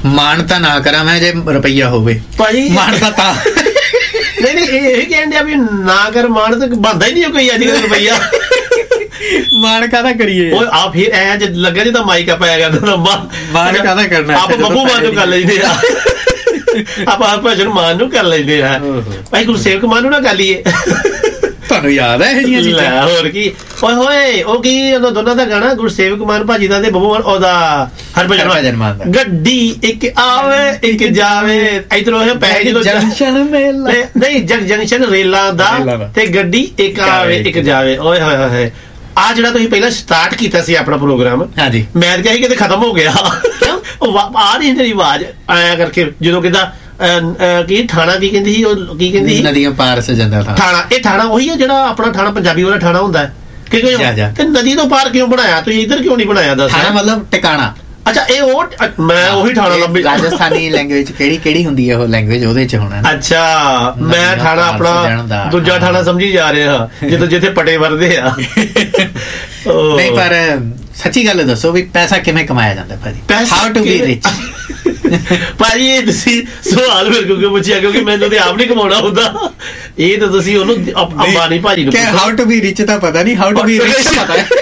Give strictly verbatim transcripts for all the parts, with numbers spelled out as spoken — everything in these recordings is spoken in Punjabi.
ਮਾਨਤਾ ਨਾ ਕਰਾਂ ਮੈਂ ਜੇ ਰੁਪਈਆ ਹੋਵੇ ਭਾਜੀ, ਮਾਨਤਾ ਤਾਂ ਨਹੀਂ ਨਹੀਂ ਇਹ ਕਹਿਣ ਡਿਆ ਵੀ ਨਾ ਕਰ ਮਾਣ ਤਾਂ ਬਣਦਾ ਹੀ ਨਹੀਂ ਕੋਈ ਅੱਜ ਕੱਲ੍ਹ ਰੁਪਈਆ। ਮਾਣ ਕਾਹਦਾ ਕਰੀਏ ਉਹ ਆ ਫਿਰ ਐ ਜੇ ਲੱਗਾ ਜਿੱਦਾਂ ਮਾਈਕ ਆ ਪਾਇਆ ਕਰਦਾ ਮਾਣ ਕਾਹਦਾ ਕਰਨਾ, ਆਪਾਂ ਬੱਬੂ ਮਾਨ ਨੂੰ ਕਰ ਲੈਂਦੇ ਆ, ਆਪਾਂ ਭਜਨ ਮਾਨ ਨੂੰ ਕਰ ਲੈਂਦੇ ਆ, ਭਾਈ ਗੁਰਸੇਵਕ ਮਾਨ ਨੂੰ ਨਾ ਕਰ ਲਈਏ। ਤੁਹਾਨੂੰ ਯਾਦ ਹੈ ਇਹ ਜਿਹੀਆਂ ਚੀਜ਼ਾਂ? ਹੋਰ ਕੀ ਓਏ ਹੋਏ ਉਹ ਕੀ ਉਹਨਾਂ ਦੋਨਾਂ ਦਾ ਗਾਣਾ ਗੁਰਸੇਵਕ ਮਾਨ ਭਾਜੀ ਦਾ ਤੇ ਬੱਬੂ ਮਾਨ ਉਹਦਾ ਹਰਭਜਨ ਮਾਨ ਦਾ, ਗੱਡੀ ਇੱਕ ਆਵੇ ਇੱਕ ਜਾਵੇ ਇਧਰੋਂ ਇਹ ਪੈਸੇ ਜਦੋਂ ਜੰਕਸ਼ਨ ਮੇਲਾ ਨਹੀਂ ਜਗ ਜੰਕਸ਼ਨ ਰੇਲਾਂ ਦਾ ਤੇ ਗੱਡੀ ਇੱਕ ਆਵੇ ਇੱਕ ਜਾਵੇ। ਓਏ ਹੋਏ ਹੋਏ ਆ ਜਿਹੜਾ ਤੁਸੀਂ ਪਹਿਲਾਂ ਸਟਾਰਟ ਕੀਤਾ ਸੀ ਆਪਣਾ ਪ੍ਰੋਗਰਾਮ, ਹਾਂਜੀ ਮੈਂ ਕਿਹਾ ਸੀ ਕਿਤੇ ਖਤਮ ਹੋ ਗਿਆ, ਉਹ ਆ ਰਹੀ ਤੇਰੀ ਆਵਾਜ਼ ਆਇਆ ਕਰਕੇ ਜਦੋਂ ਕਿਦਾਂ ਕੀ ਥਾਣਾ ਕੀ ਕਹਿੰਦੀ ਸੀ ਉਹ ਕੀ ਕਹਿੰਦੀ ਸੀ ਨਦੀਆਂ ਪਾਰ ਸੇ ਜਾਂਦਾ ਥਾਣਾ। ਇਹ ਥਾਣਾ ਉਹੀ ਹੈ ਜਿਹੜਾ ਆਪਣਾ ਥਾਣਾ ਪੰਜਾਬੀ ਵਾਲਾ ਥਾਣਾ ਹੁੰਦਾ ਹੈ ਕਿ ਨਦੀ ਤੋਂ ਪਾਰ ਕਿਉਂ ਬਣਾਇਆ ਤੁਸੀਂ, ਇੱਧਰ ਕਿਉਂ ਨਹੀਂ ਬਣਾਇਆ? ਦੱਸ ਮਤਲਬ ਟਿਕਾਣਾ। ਅੱਛਾ ਇਹ ਉਹ ਮੈਂ ਉਹੀ ਥਾਣਾ ਲੱਭੀ। ਰਾਜਸਥਾਨੀ ਲੈਂਗੁਏਜ ਕਿਹੜੀ ਕਿਹੜੀ ਹੁੰਦੀ ਹੈ ਉਹ ਲੈਂਗੁਏਜ ਉਹਦੇ ਚ ਹੋਣਾ। ਅੱਛਾ ਮੈਂ ਥਾਣਾ ਆਪਣਾ ਦੂਜਾ ਥਾਣਾ ਸਮਝੀ ਜਾ ਰਿਹਾ ਜਦੋਂ ਜਿੱਥੇ ਪਟੇ ਵਰਦੇ ਆ। ਨਹੀਂ ਪਰ ਸੱਚੀ ਗੱਲ ਦੱਸੋ ਵੀ ਪੈਸਾ ਕਿਵੇਂ ਕਮਾਇਆ ਜਾਂਦਾ ਭਾਜੀ? How to be rich? ਭਾਜੀ ਇਹ ਤੁਸੀਂ ਸਵਾਲ ਮੇਰੇ ਕੋਲ ਕਿਉਂ ਪੁੱਛਿਆ ਕਿਉਂਕਿ ਮੈਨੂੰ ਤੇ ਆਪ ਨਹੀਂ ਕਮਾਉਣਾ ਹੁੰਦਾ, ਇਹ ਤਾਂ ਤੁਸੀਂ ਉਹਨੂੰ ਅੰਬਾਨੀ ਭਾਜੀ ਨੂੰ ਹਾਊ ਟੂ ਬੀ ਰਿਚ ਤਾਂ ਪਤਾ ਨਹੀਂ, ਹਾਊ ਟੂ ਬੀ ਰਿਚ ਪਤਾ ਹੈ।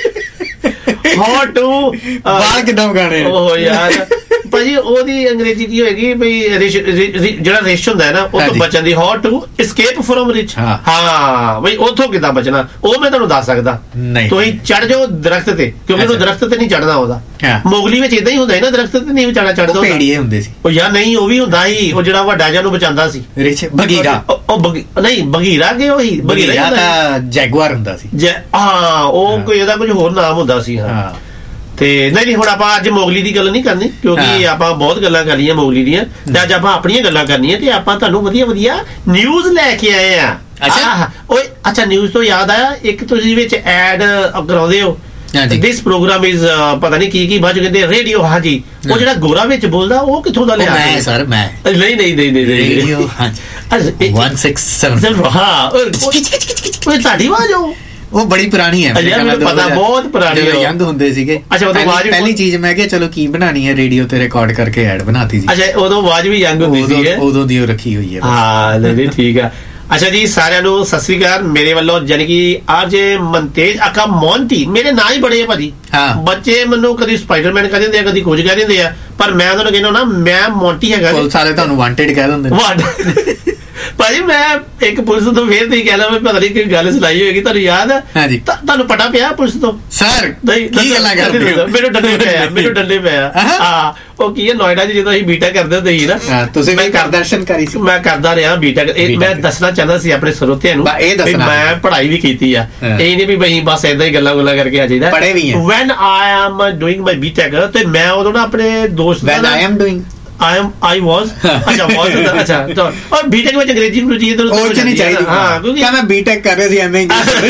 ਹਾਊ ਟੂ ਬਾਲ ਕਿੱਦਾਂ ਉਗਾਣੇ? ਓਹ ਯਾਰ ਭਾਜੀ ਉਹਦੀ ਅੰਗਰੇਜ਼ੀ ਕੀ ਹੋਏਗੀ ਬਈ ਜਿਹੜਾ ਰਿਚ ਹੁੰਦਾ ਹੈ ਨਾ ਉਹ ਤੋਂ ਬਚਣ ਦੀ, how to escape from rich। ਹਾਂ ਬਈ ਉੱਥੋਂ ਕਿੱਦਾਂ ਬਚਣਾ ਉਹ ਮੈਂ ਤੁਹਾਨੂੰ ਦੱਸ ਸਕਦਾ। ਤੁਸੀਂ ਚੜ ਜਾਓ ਦਰਖਤ ਤੇ ਕਿਉਂਕਿ ਉਹਨੂੰ ਦਰਖਤ ਤੇ ਨਹੀਂ ਚੜਨਾ ਉਹਦਾ। ਮੋਗਲੀ ਵਿੱਚ ਏਦਾਂ ਹੀ ਹੁੰਦਾ ਨਾ, ਦਰਖਤ ਤੇ ਨਹੀਂ ਚੜਨਾ ਚੜਦਾ ਭੇੜੀਏ ਹੁੰਦੇ ਸੀ ਉਹ ਯਾਰ। ਨਹੀਂ ਉਹ ਵੀ ਹੁੰਦਾ ਸੀ ਉਹ ਜਿਹੜਾ ਵੱਡਾ ਜਿਹਾ ਨੂੰ ਬਚਾਉਂਦਾ ਸੀ ਰਿਚ ਬਗੀਰਾ। ਉਹ ਨਹੀਂ ਬਗੀਰਾ ਕਿ ਉਹੀ ਬਗੀਰਾ ਤਾਂ ਜੈਗੁਆਰ ਹੁੰਦਾ ਸੀ। ਹਾਂ ਉਹ ਕੋਈ ਇਹਦਾ ਕੁਝ ਹੋਰ ਨਾਮ ਹੁੰਦਾ ਸੀ। ਹਾਂ ਤੇ ਨਹੀਂ ਨਹੀਂ ਹੁਣ ਆਪਾਂ ਅੱਜ ਮੋਗਲੀ ਦੀ ਗੱਲ ਨਹੀਂ ਕਰਨੀ ਕਿਉਂਕਿ ਆਪਾਂ ਬਹੁਤ ਗੱਲਾਂ ਕਰ ਲਈਆਂ ਮੋਗਲੀ ਦੀਆਂ, ਤੇ ਅੱਜ ਆਪਾਂ ਆਪਣੀਆਂ ਗੱਲਾਂ ਕਰਨੀਆਂ ਤੇ ਆਪਾਂ ਤੁਹਾਨੂੰ ਵਧੀਆ ਵਧੀਆ ਨਿਊਜ਼ ਲੈ ਕੇ ਆਏ ਆ। ਅੱਛਾ ਓਏ ਅੱਛਾ ਨਿਊਜ਼ ਤੋਂ ਯਾਦ ਆਇਆ ਇੱਕ ਤੁਸੀਂ ਵਿੱਚ ਐਡ ਕਰਾਉਂਦੇ ਹੋ ਦਿਸ ਪ੍ਰੋਗਰਾਮ ਇਜ਼ ਪਤਾ ਨਹੀਂ ਕੀ ਕੀ ਬਾਅਦ ਕਹਿੰਦੇ ਰੇਡੀਓ। ਹਾਂਜੀ ਉਹ ਜਿਹੜਾ ਗੋਰਾ ਵਿੱਚ ਬੋਲਦਾ ਉਹ ਕਿੱਥੋਂ ਦਾ ਲਿਆ? ਮੈਂ ਸਰ ਮੈਂ ਨਹੀਂ ਨਹੀਂ ਨਹੀਂ ਨਹੀਂ ਰੇਡੀਓ ਹਾਂਜੀ ਇੱਕ ਛੇ ਸੱਤ। ਹਾਂ ਓਏ ਤੁਹਾਡੀ ਆਵਾਜ਼ ਉਹ ਉਹ ਬੜੀ ਪੁਰਾਣੀ ਹੈ, ਪਤਾ ਬਹੁਤ ਪੁਰਾਣੀ ਹੈ, ਯੰਗ ਹੁੰਦੇ ਸੀਗੇ। ਅੱਛਾ ਉਦੋਂ ਆਵਾਜ਼ ਪਹਿਲੀ ਚੀਜ਼ ਮੈਂ ਕਿਹਾ ਚਲੋ ਕੀ ਬਣਾਣੀ ਹੈ ਰੇਡੀਓ ਤੇ ਰਿਕਾਰਡ ਕਰਕੇ ਐਡ ਬਣਾਤੀ ਸੀ। ਅੱਛਾ ਉਦੋਂ ਆਵਾਜ਼ ਵੀ ਯੰਗ ਹੁੰਦੀ ਸੀ, ਉਦੋਂ ਦੀ ਉਹ ਰੱਖੀ ਹੋਈ ਹੈ। ਹਾਂ ਨਹੀਂ ਠੀਕ ਆ। ਅੱਛਾ ਜੀ ਸਾਰਿਆਂ ਨੂੰ ਸਤਿ ਸ੍ਰੀ ਅਕਾਲ ਮੇਰੇ ਵੱਲੋਂ, ਜਾਨੀ ਕਿ ਅੱਜ ਮਨਤੇਜ ਆਕਾ ਮੋਂਟੀ ਮੇਰੇ ਨਾਂ ਹੀ ਬੜੇ ਆ ਭਾਜੀ। ਬੱਚੇ ਮੈਨੂੰ ਕਦੀ ਸਪਾਈਡਰਮੈਨ ਕਹਿ ਦਿੰਦੇ ਆ ਕਦੀ ਕੁਝ ਕਹਿ ਦਿੰਦੇ ਆ, ਪਰ ਮੈਂ ਉਹਨਾਂ ਨੂੰ ਕਹਿੰਦਾ ਨਾ ਮੈਂ ਮੋਂਟੀ ਹੈਗਾ। ਸਾਰੇ ਤੁਹਾਨੂੰ ਵਾਂਟਡ ਕਹਿ ਦਿੰਦੇ ਭਾਜੀ। ਮੈਂ ਇੱਕ ਪੁਲਿਸ ਤੋਂ ਫੇਰ ਨਹੀਂ ਕਹਿਣਾ ਮੈਂ ਪਤਾ ਨਹੀਂ ਕੋਈ ਗੱਲ ਸੁਣਾਈ ਹੋਏਗੀ ਤੁਹਾਨੂੰ ਯਾਦ ਹੈ? ਤੁਹਾਨੂੰ ਪਤਾ ਪਿਆ ਪੁਲਿਸ ਤੋਂ? ਸਰ ਕੀ ਗੱਲਾਂ ਕਰਦੇ ਹੋ? ਮੈਨੂੰ ਡੰਡੇ ਪਿਆ ਮੈਨੂੰ ਡੰਡੇ ਪਿਆ ਹਾਂ ਉਹ ਕੀ ਹੈ ਨੋਇਡਾ ਚ ਜਦੋਂ ਅਸੀਂ ਬੀਟੈਕ ਕਰਦੇ ਹੁੰਦੇ ਸੀ ਨਾ ਤੁਸੀਂ ਮੈਂ ਦਰਸ਼ਨਕਾਰੀ ਸੀ ਮੈਂ ਕਰਦਾ ਰਿਹਾ ਬੀਟੈਕ। ਮੈਂ ਦੱਸਣਾ ਚਾਹੁੰਦਾ ਸੀ ਆਪਣੇ ਸਰੋਤਿਆਂ ਨੂੰ ਮੈਂ ਪੜ੍ਹਾਈ ਵੀ ਕੀਤੀ ਆ, ਇਹ ਨਹੀਂ ਵੀ ਬਈ ਬਸ ਏਦਾਂ ਹੀ ਗੱਲਾਂ ਗੁੱਲਾਂ ਕਰਕੇ ਆ ਜਾਈਦਾ। ਪੜ੍ਹੇ ਵੀ ਆ। Van I am doing my BTech ਤੇ ਮੈਂ ਉਦੋਂ ਨਾ ਆਪਣੇ ਦੋਸਤ van I am doing I am I was ਅੱਛਾ was ਅੱਛਾ ਔਰ ਬੀਟੈਕ ਵਿੱਚ ਅੰਗਰੇਜ਼ੀ ਨੂੰ ਜੀ ਇਧਰ ਉਧਰ ਨਹੀਂ ਚਾਹੀਦੀ। ਹਾਂ ਕਿਉਂਕਿ ਮੈਂ ਬੀਟੈਕ ਕਰ ਰਿਹਾ ਸੀ ਐਵੇਂ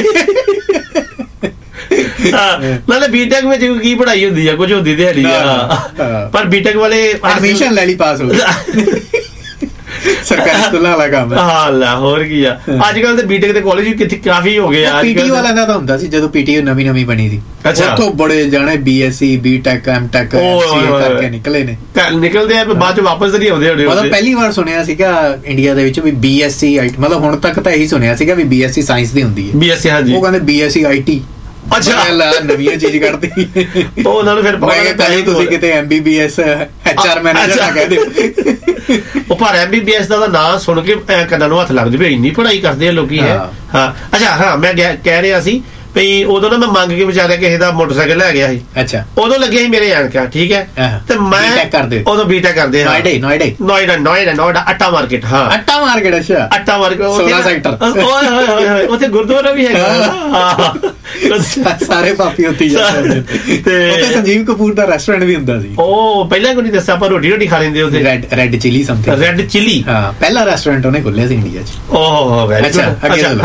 ਨਾਲੇ ਬੀਟੈਕ ਵਿੱਚ ਕੀ ਪੜ੍ਹਾਈ ਹੁੰਦੀ ਆ ਕੁਝ ਹੁੰਦੀ ਦਿਹਾੜੀ ਆ, ਪਰ ਬੀਟੈਕ ਵਾਲੇ ਐਡਮਿਸ਼ਨ ਲੈ ਲਈ ਪਾਸ ਹੋ ਗਏ ਸਰਕਾਰੀ ਸਕੂਲਾਂ ਵਾਲਾ ਕੰਮ। ਹਾਂ ਲੈ ਹੋਰ ਕੀ ਆ ਅੱਜ ਕੱਲ ਤੇ ਬੀਟੈਕ ਦੇ ਕਾਲਜ ਵੀ ਕਿੱਥੇ ਕਾਫੀ ਹੋ ਗਏ ਆ। ਪੀਟੀ ਵਾਲਾ ਦਾ ਤਾਂ ਹੁੰਦਾ ਸੀ ਜਦੋਂ ਪੀਟੀ ਨਵੀਂ ਨਵੀਂ ਬਣੀ ਸੀ ਉੱਥੋਂ ਬੜੇ ਜਾਣੇ ਬੀਐਸਸੀ ਬੀਟੈਕ ਐਮਟੈਕ ਕਰਕੇ ਨਿਕਲੇ ਨੇ ਨਿਕਲਦੇ ਆ ਬਾਅਦ ਚ ਵਾਪਸ ਨਹੀਂ ਆਉਂਦੇ ਹੋਣੇ। ਮਤਲਬ ਪਹਿਲੀ ਵਾਰ ਸੁਣਿਆ ਸੀਗਾ ਇੰਡੀਆ ਦੇ ਵਿੱਚ ਵੀ ਬੀਐਸਸੀ ਆਈ ਟੀ, ਮਤਲਬ ਹੁਣ ਤੱਕ ਤਾਂ ਇਹੀ ਸੁਣਿਆ ਸੀਗਾ ਵੀ ਬੀਐਸਸੀ ਸਾਇੰਸ ਦੀ ਹੁੰਦੀ ਹੈ ਬੀਐਸਸੀ। ਹਾਂਜੀ ਉਹ ਕਹਿੰਦੇ ਬੀਐਸਸੀ ਆਈਟੀ। ਅੱਛਾ ਨਵੀਂ ਚੀਜ਼ ਕੱਢਦੀ ਉਹ ਉਹਨਾਂ ਨੂੰ ਫਿਰ ਪਹਿਲੇ ਤੁਸੀਂ ਕਿਤੇ ਐਮਬੀਬੀਐਸ ਐਚਆਰ ਮੈਨੇਜਰ ਨਾ ਕਹਿ ਦਿਓ। ਉਹ ਪਰ ਐਮਬੀਬੀਐਸ ਦਾ ਨਾਂ ਸੁਣ ਕੇ ਕੰਨਾਂ ਨੂੰ ਹੱਥ ਲੱਗ ਜਵੇ ਇੰਨੀ ਪੜ੍ਹਾਈ ਕਰਦੇ ਆ ਲੋਕੀ ਹੈ। ਹਾਂ ਅੱਛਾ ਹਾਂ ਮੈਂ ਕਹਿ ਰਿਹਾ ਸੀ ਵੀ ਉਦੋਂ ਨਾ ਮੈਂ ਮੰਗ ਕੇ ਵਿਚਾਰਿਆ ਕਿਸੇ ਦਾ ਮੋਟਰਸਾਈਕਲ ਲੈ ਗਿਆ ਸੀ। ਅੱਛਾ ਉਦੋਂ ਲੱਗੇ ਸੀ ਮੇਰੇ ਐਨਕਾਂ ਠੀਕ ਹੈ ਤੇ ਮੈਂ ਉਦੋਂ ਬੀਟੈਕ ਕਰਦੇ ਹਾਂ ਨੋਇਡਾ ਨੋਇਡਾ ਨੋਇਡਾ ਨੋਇਡਾ ਅੱਟਾ ਮਾਰਕੀਟ। ਹਾਂ ਅੱਟਾ ਮਾਰਕੀਟ। ਅੱਛਾ ਅੱਟਾ ਮਾਰਕੀਟ ਸੋਲ੍ਹਾਂ ਸੈਕਟਰ ਓਏ ਹੋਏ ਹੋਏ ਉੱਥੇ ਗੁਰਦੁਆਰਾ ਵੀ ਹੈਗਾ ਸਾਰੇ ਪਾਪੀ ਉੱਥੇ ਜਾਂਦੇ ਤੇ ਉੱਥੇ ਸੰਜੀਵ ਕਪੂਰ ਦਾ ਰੈਸਟੋਰੈਂਟ ਵੀ ਹੁੰਦਾ ਸੀ। ਉਹ ਪਹਿਲਾਂ ਕੋਈ ਨਹੀਂ ਦੱਸਿਆ ਆਪਾਂ ਰੋਟੀ ਰੋਟੀ ਖਾ ਲੈਂਦੇ ਉੱਥੇ red red chilli something red chilli. ਹਾਂ ਪਹਿਲਾ ਰੈਸਟੋਰੈਂਟ ਉਹਨੇ ਖੋਲਿਆ ਸੀ ਇੰਡੀਆ 'ਚ। ਓਹ ਅੱਛਾ ਹਾਂ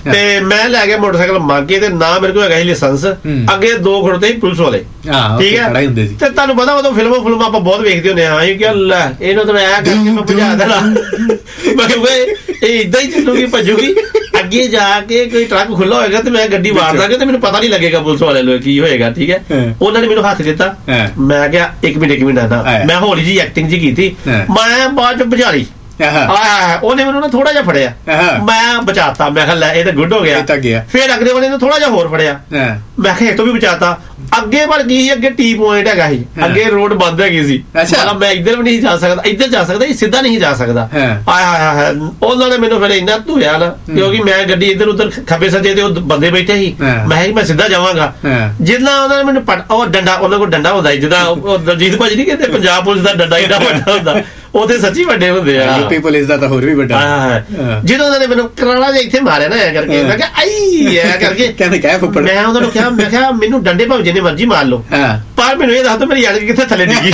ਤੇ ਮੈਂ ਲੈ ਗਿਆ ਮੋਟਰਸਾਈਕਲ ਮੰਗ ਕੇ, ਤੇ ਨਾ ਮੇਰੇ ਕੋਲ ਹੈਗਾ ਸੀ ਲਾਇਸੈਂਸ, ਅੱਗੇ ਦੋ ਖੜੋਤੇ ਸੀ ਪੁਲਿਸ ਵਾਲੇ, ਠੀਕ ਹੈ। ਤੇ ਤੁਹਾਨੂੰ ਪਤਾ ਉਦੋਂ ਫਿਲਮਾਂ ਫਿਲਮਾਂ ਆਪਾਂ ਬਹੁਤ ਵੇਖਦੇ ਹੁੰਦੇ ਹਾਂ, ਅਸੀਂ ਕਿਹਾ ਲੈ ਇਹਨੂੰ ਤਾਂ ਮੈਂ ਐ ਕਰਕੇ ਮੈਂ ਭਜਾ ਦੇਣਾ, ਮੈਂ ਕਿਹਾ ਇਹ ਇਦਾਂ ਹੀ ਚੱਲੂਗੀ ਭੱਜੂਗੀ, ਅੱਗੇ ਜਾ ਕੇ ਕੋਈ ਟਰੱਕ ਖੁੱਲਾ ਹੋਏਗਾ ਤੇ ਮੈਂ ਗੱਡੀ ਮਾਰ ਦਾਂਗਾ ਤੇ ਮੈਨੂੰ ਪਤਾ ਨਹੀਂ ਲੱਗੇਗਾ ਪੁਲਿਸ ਵਾਲੇ ਨੂੰ ਕੀ ਹੋਏਗਾ, ਠੀਕ ਹੈ। ਉਹਨਾਂ ਨੇ ਮੈਨੂੰ ਹੱਥ ਦਿੱਤਾ, ਮੈਂ ਕਿਹਾ ਇੱਕ ਮਿੰਟ ਇੱਕ ਮਿੰਟ ਨਾ, ਮੈਂ ਹੌਲੀ ਜੀ ਐਕਟਿੰਗ ਜੀ ਕੀਤੀ, ਮੈਂ ਬਾਅਦ ਚ ਭਜਾ ਲਈ, ਉਹਨੇ ਮੈਨੂੰ ਨਾ ਥੋੜਾ ਜਿਹਾ ਫੜਿਆ, ਮੈਂ ਬਚਾਤਾ, ਮੈਂ ਕਿਹਾ ਲੈ ਇਹ ਤਾਂ ਗੁੱਡ ਹੋ ਗਿਆ। ਫਿਰ ਅਗਲੇ ਵਾਲੇ ਨੇ ਥੋੜਾ ਜਿਹਾ ਹੋਰ ਫੜਿਆ, ਮੈਂ ਕਿਹਾ ਇਹ ਤੋਂ ਵੀ ਬਚਾਤਾ। ਅੱਗੇ ਵੱਲ ਕੀ ਸੀ, ਅੱਗੇ ਟੀ ਪੁਆਇੰਟ ਹੈਗਾ ਸੀ, ਅੱਗੇ ਰੋਡ ਬੰਦ ਹੈਗੀ ਸੀ, ਮਤਲਬ ਮੈਂ ਇੱਧਰ ਵੀ ਨਹੀਂ ਜਾ ਸਕਦਾ, ਇੱਧਰ ਜਾ ਸਕਦਾ, ਸਿੱਧਾ ਨਹੀਂ ਜਾ ਸਕਦਾ। ਆਏ ਹਾਏ ਹਾਏ, ਉਹਨਾਂ ਨੇ ਮੈਨੂੰ ਫਿਰ ਇੰਨਾ ਧੂਇਆ ਨਾ, ਕਿਉਂਕਿ ਮੈਂ ਗੱਡੀ ਇੱਧਰ ਉੱਧਰ ਖੱਬੇ ਸੱਜੇ ਤੇ ਉਹ ਬੰਦੇ ਬੈਠੇ ਸੀ, ਮੈਂ ਕਿਹਾ ਮੈਂ ਸਿੱਧਾ ਜਾਵਾਂਗਾ। ਜਿੱਦਾਂ ਉਹਨਾਂ ਨੇ ਮੈਨੂੰ ਪਟ ਉਹ ਡੰਡਾ, ਉਹਨਾਂ ਕੋਲ ਡੰਡਾ ਹੁੰਦਾ ਜਿੱਦਾਂ ਦਲਜੀਤ ਭਾਜੀ ਨਹੀਂ ਕਹਿੰਦੇ ਪੰਜਾਬ ਪੁਲਿਸ ਦਾ ਡੰਡਾ ਏਡਾ ਵੱਡਾ ਹੁੰਦਾ, ਉਹਦੇ ਸੱਚੀ ਵੱਡੇ ਹੁੰਦੇ ਆ, ਯੂਪੀ ਪੁਲਿਸ ਦਾ ਤਾਂ ਹੋਰ ਵੀ ਵੱਡਾ। ਜਦੋਂ ਉਹਨਾਂ ਨੇ ਮੈਨੂੰ ਕਰਾਲਾ ਜਿਹਾ ਇੱਥੇ ਮਾਰਿਆ ਨਾ ਐ ਕਰਕੇ, ਮੈਂ ਕਿਹਾ ਆਈ ਐ ਕਰਕੇ, ਮੈਂ ਉਹਨਾਂ ਨੂੰ ਕਿਹਾ, ਮੈਂ ਕਿਹਾ ਮੈਨੂੰ ਡੰਡੇ ਭਾਵੇਂ ਜਿੰਨੇ ਮਰਜ਼ੀ ਮਾਰ ਲਓ, ਪਰ ਮੈਨੂੰ ਇਹ ਦੱਸ ਦੋ ਮੇਰੀ ਯਾਰ ਕਿੱਥੇ ਥੱਲੇ ਡਿੱਗੀ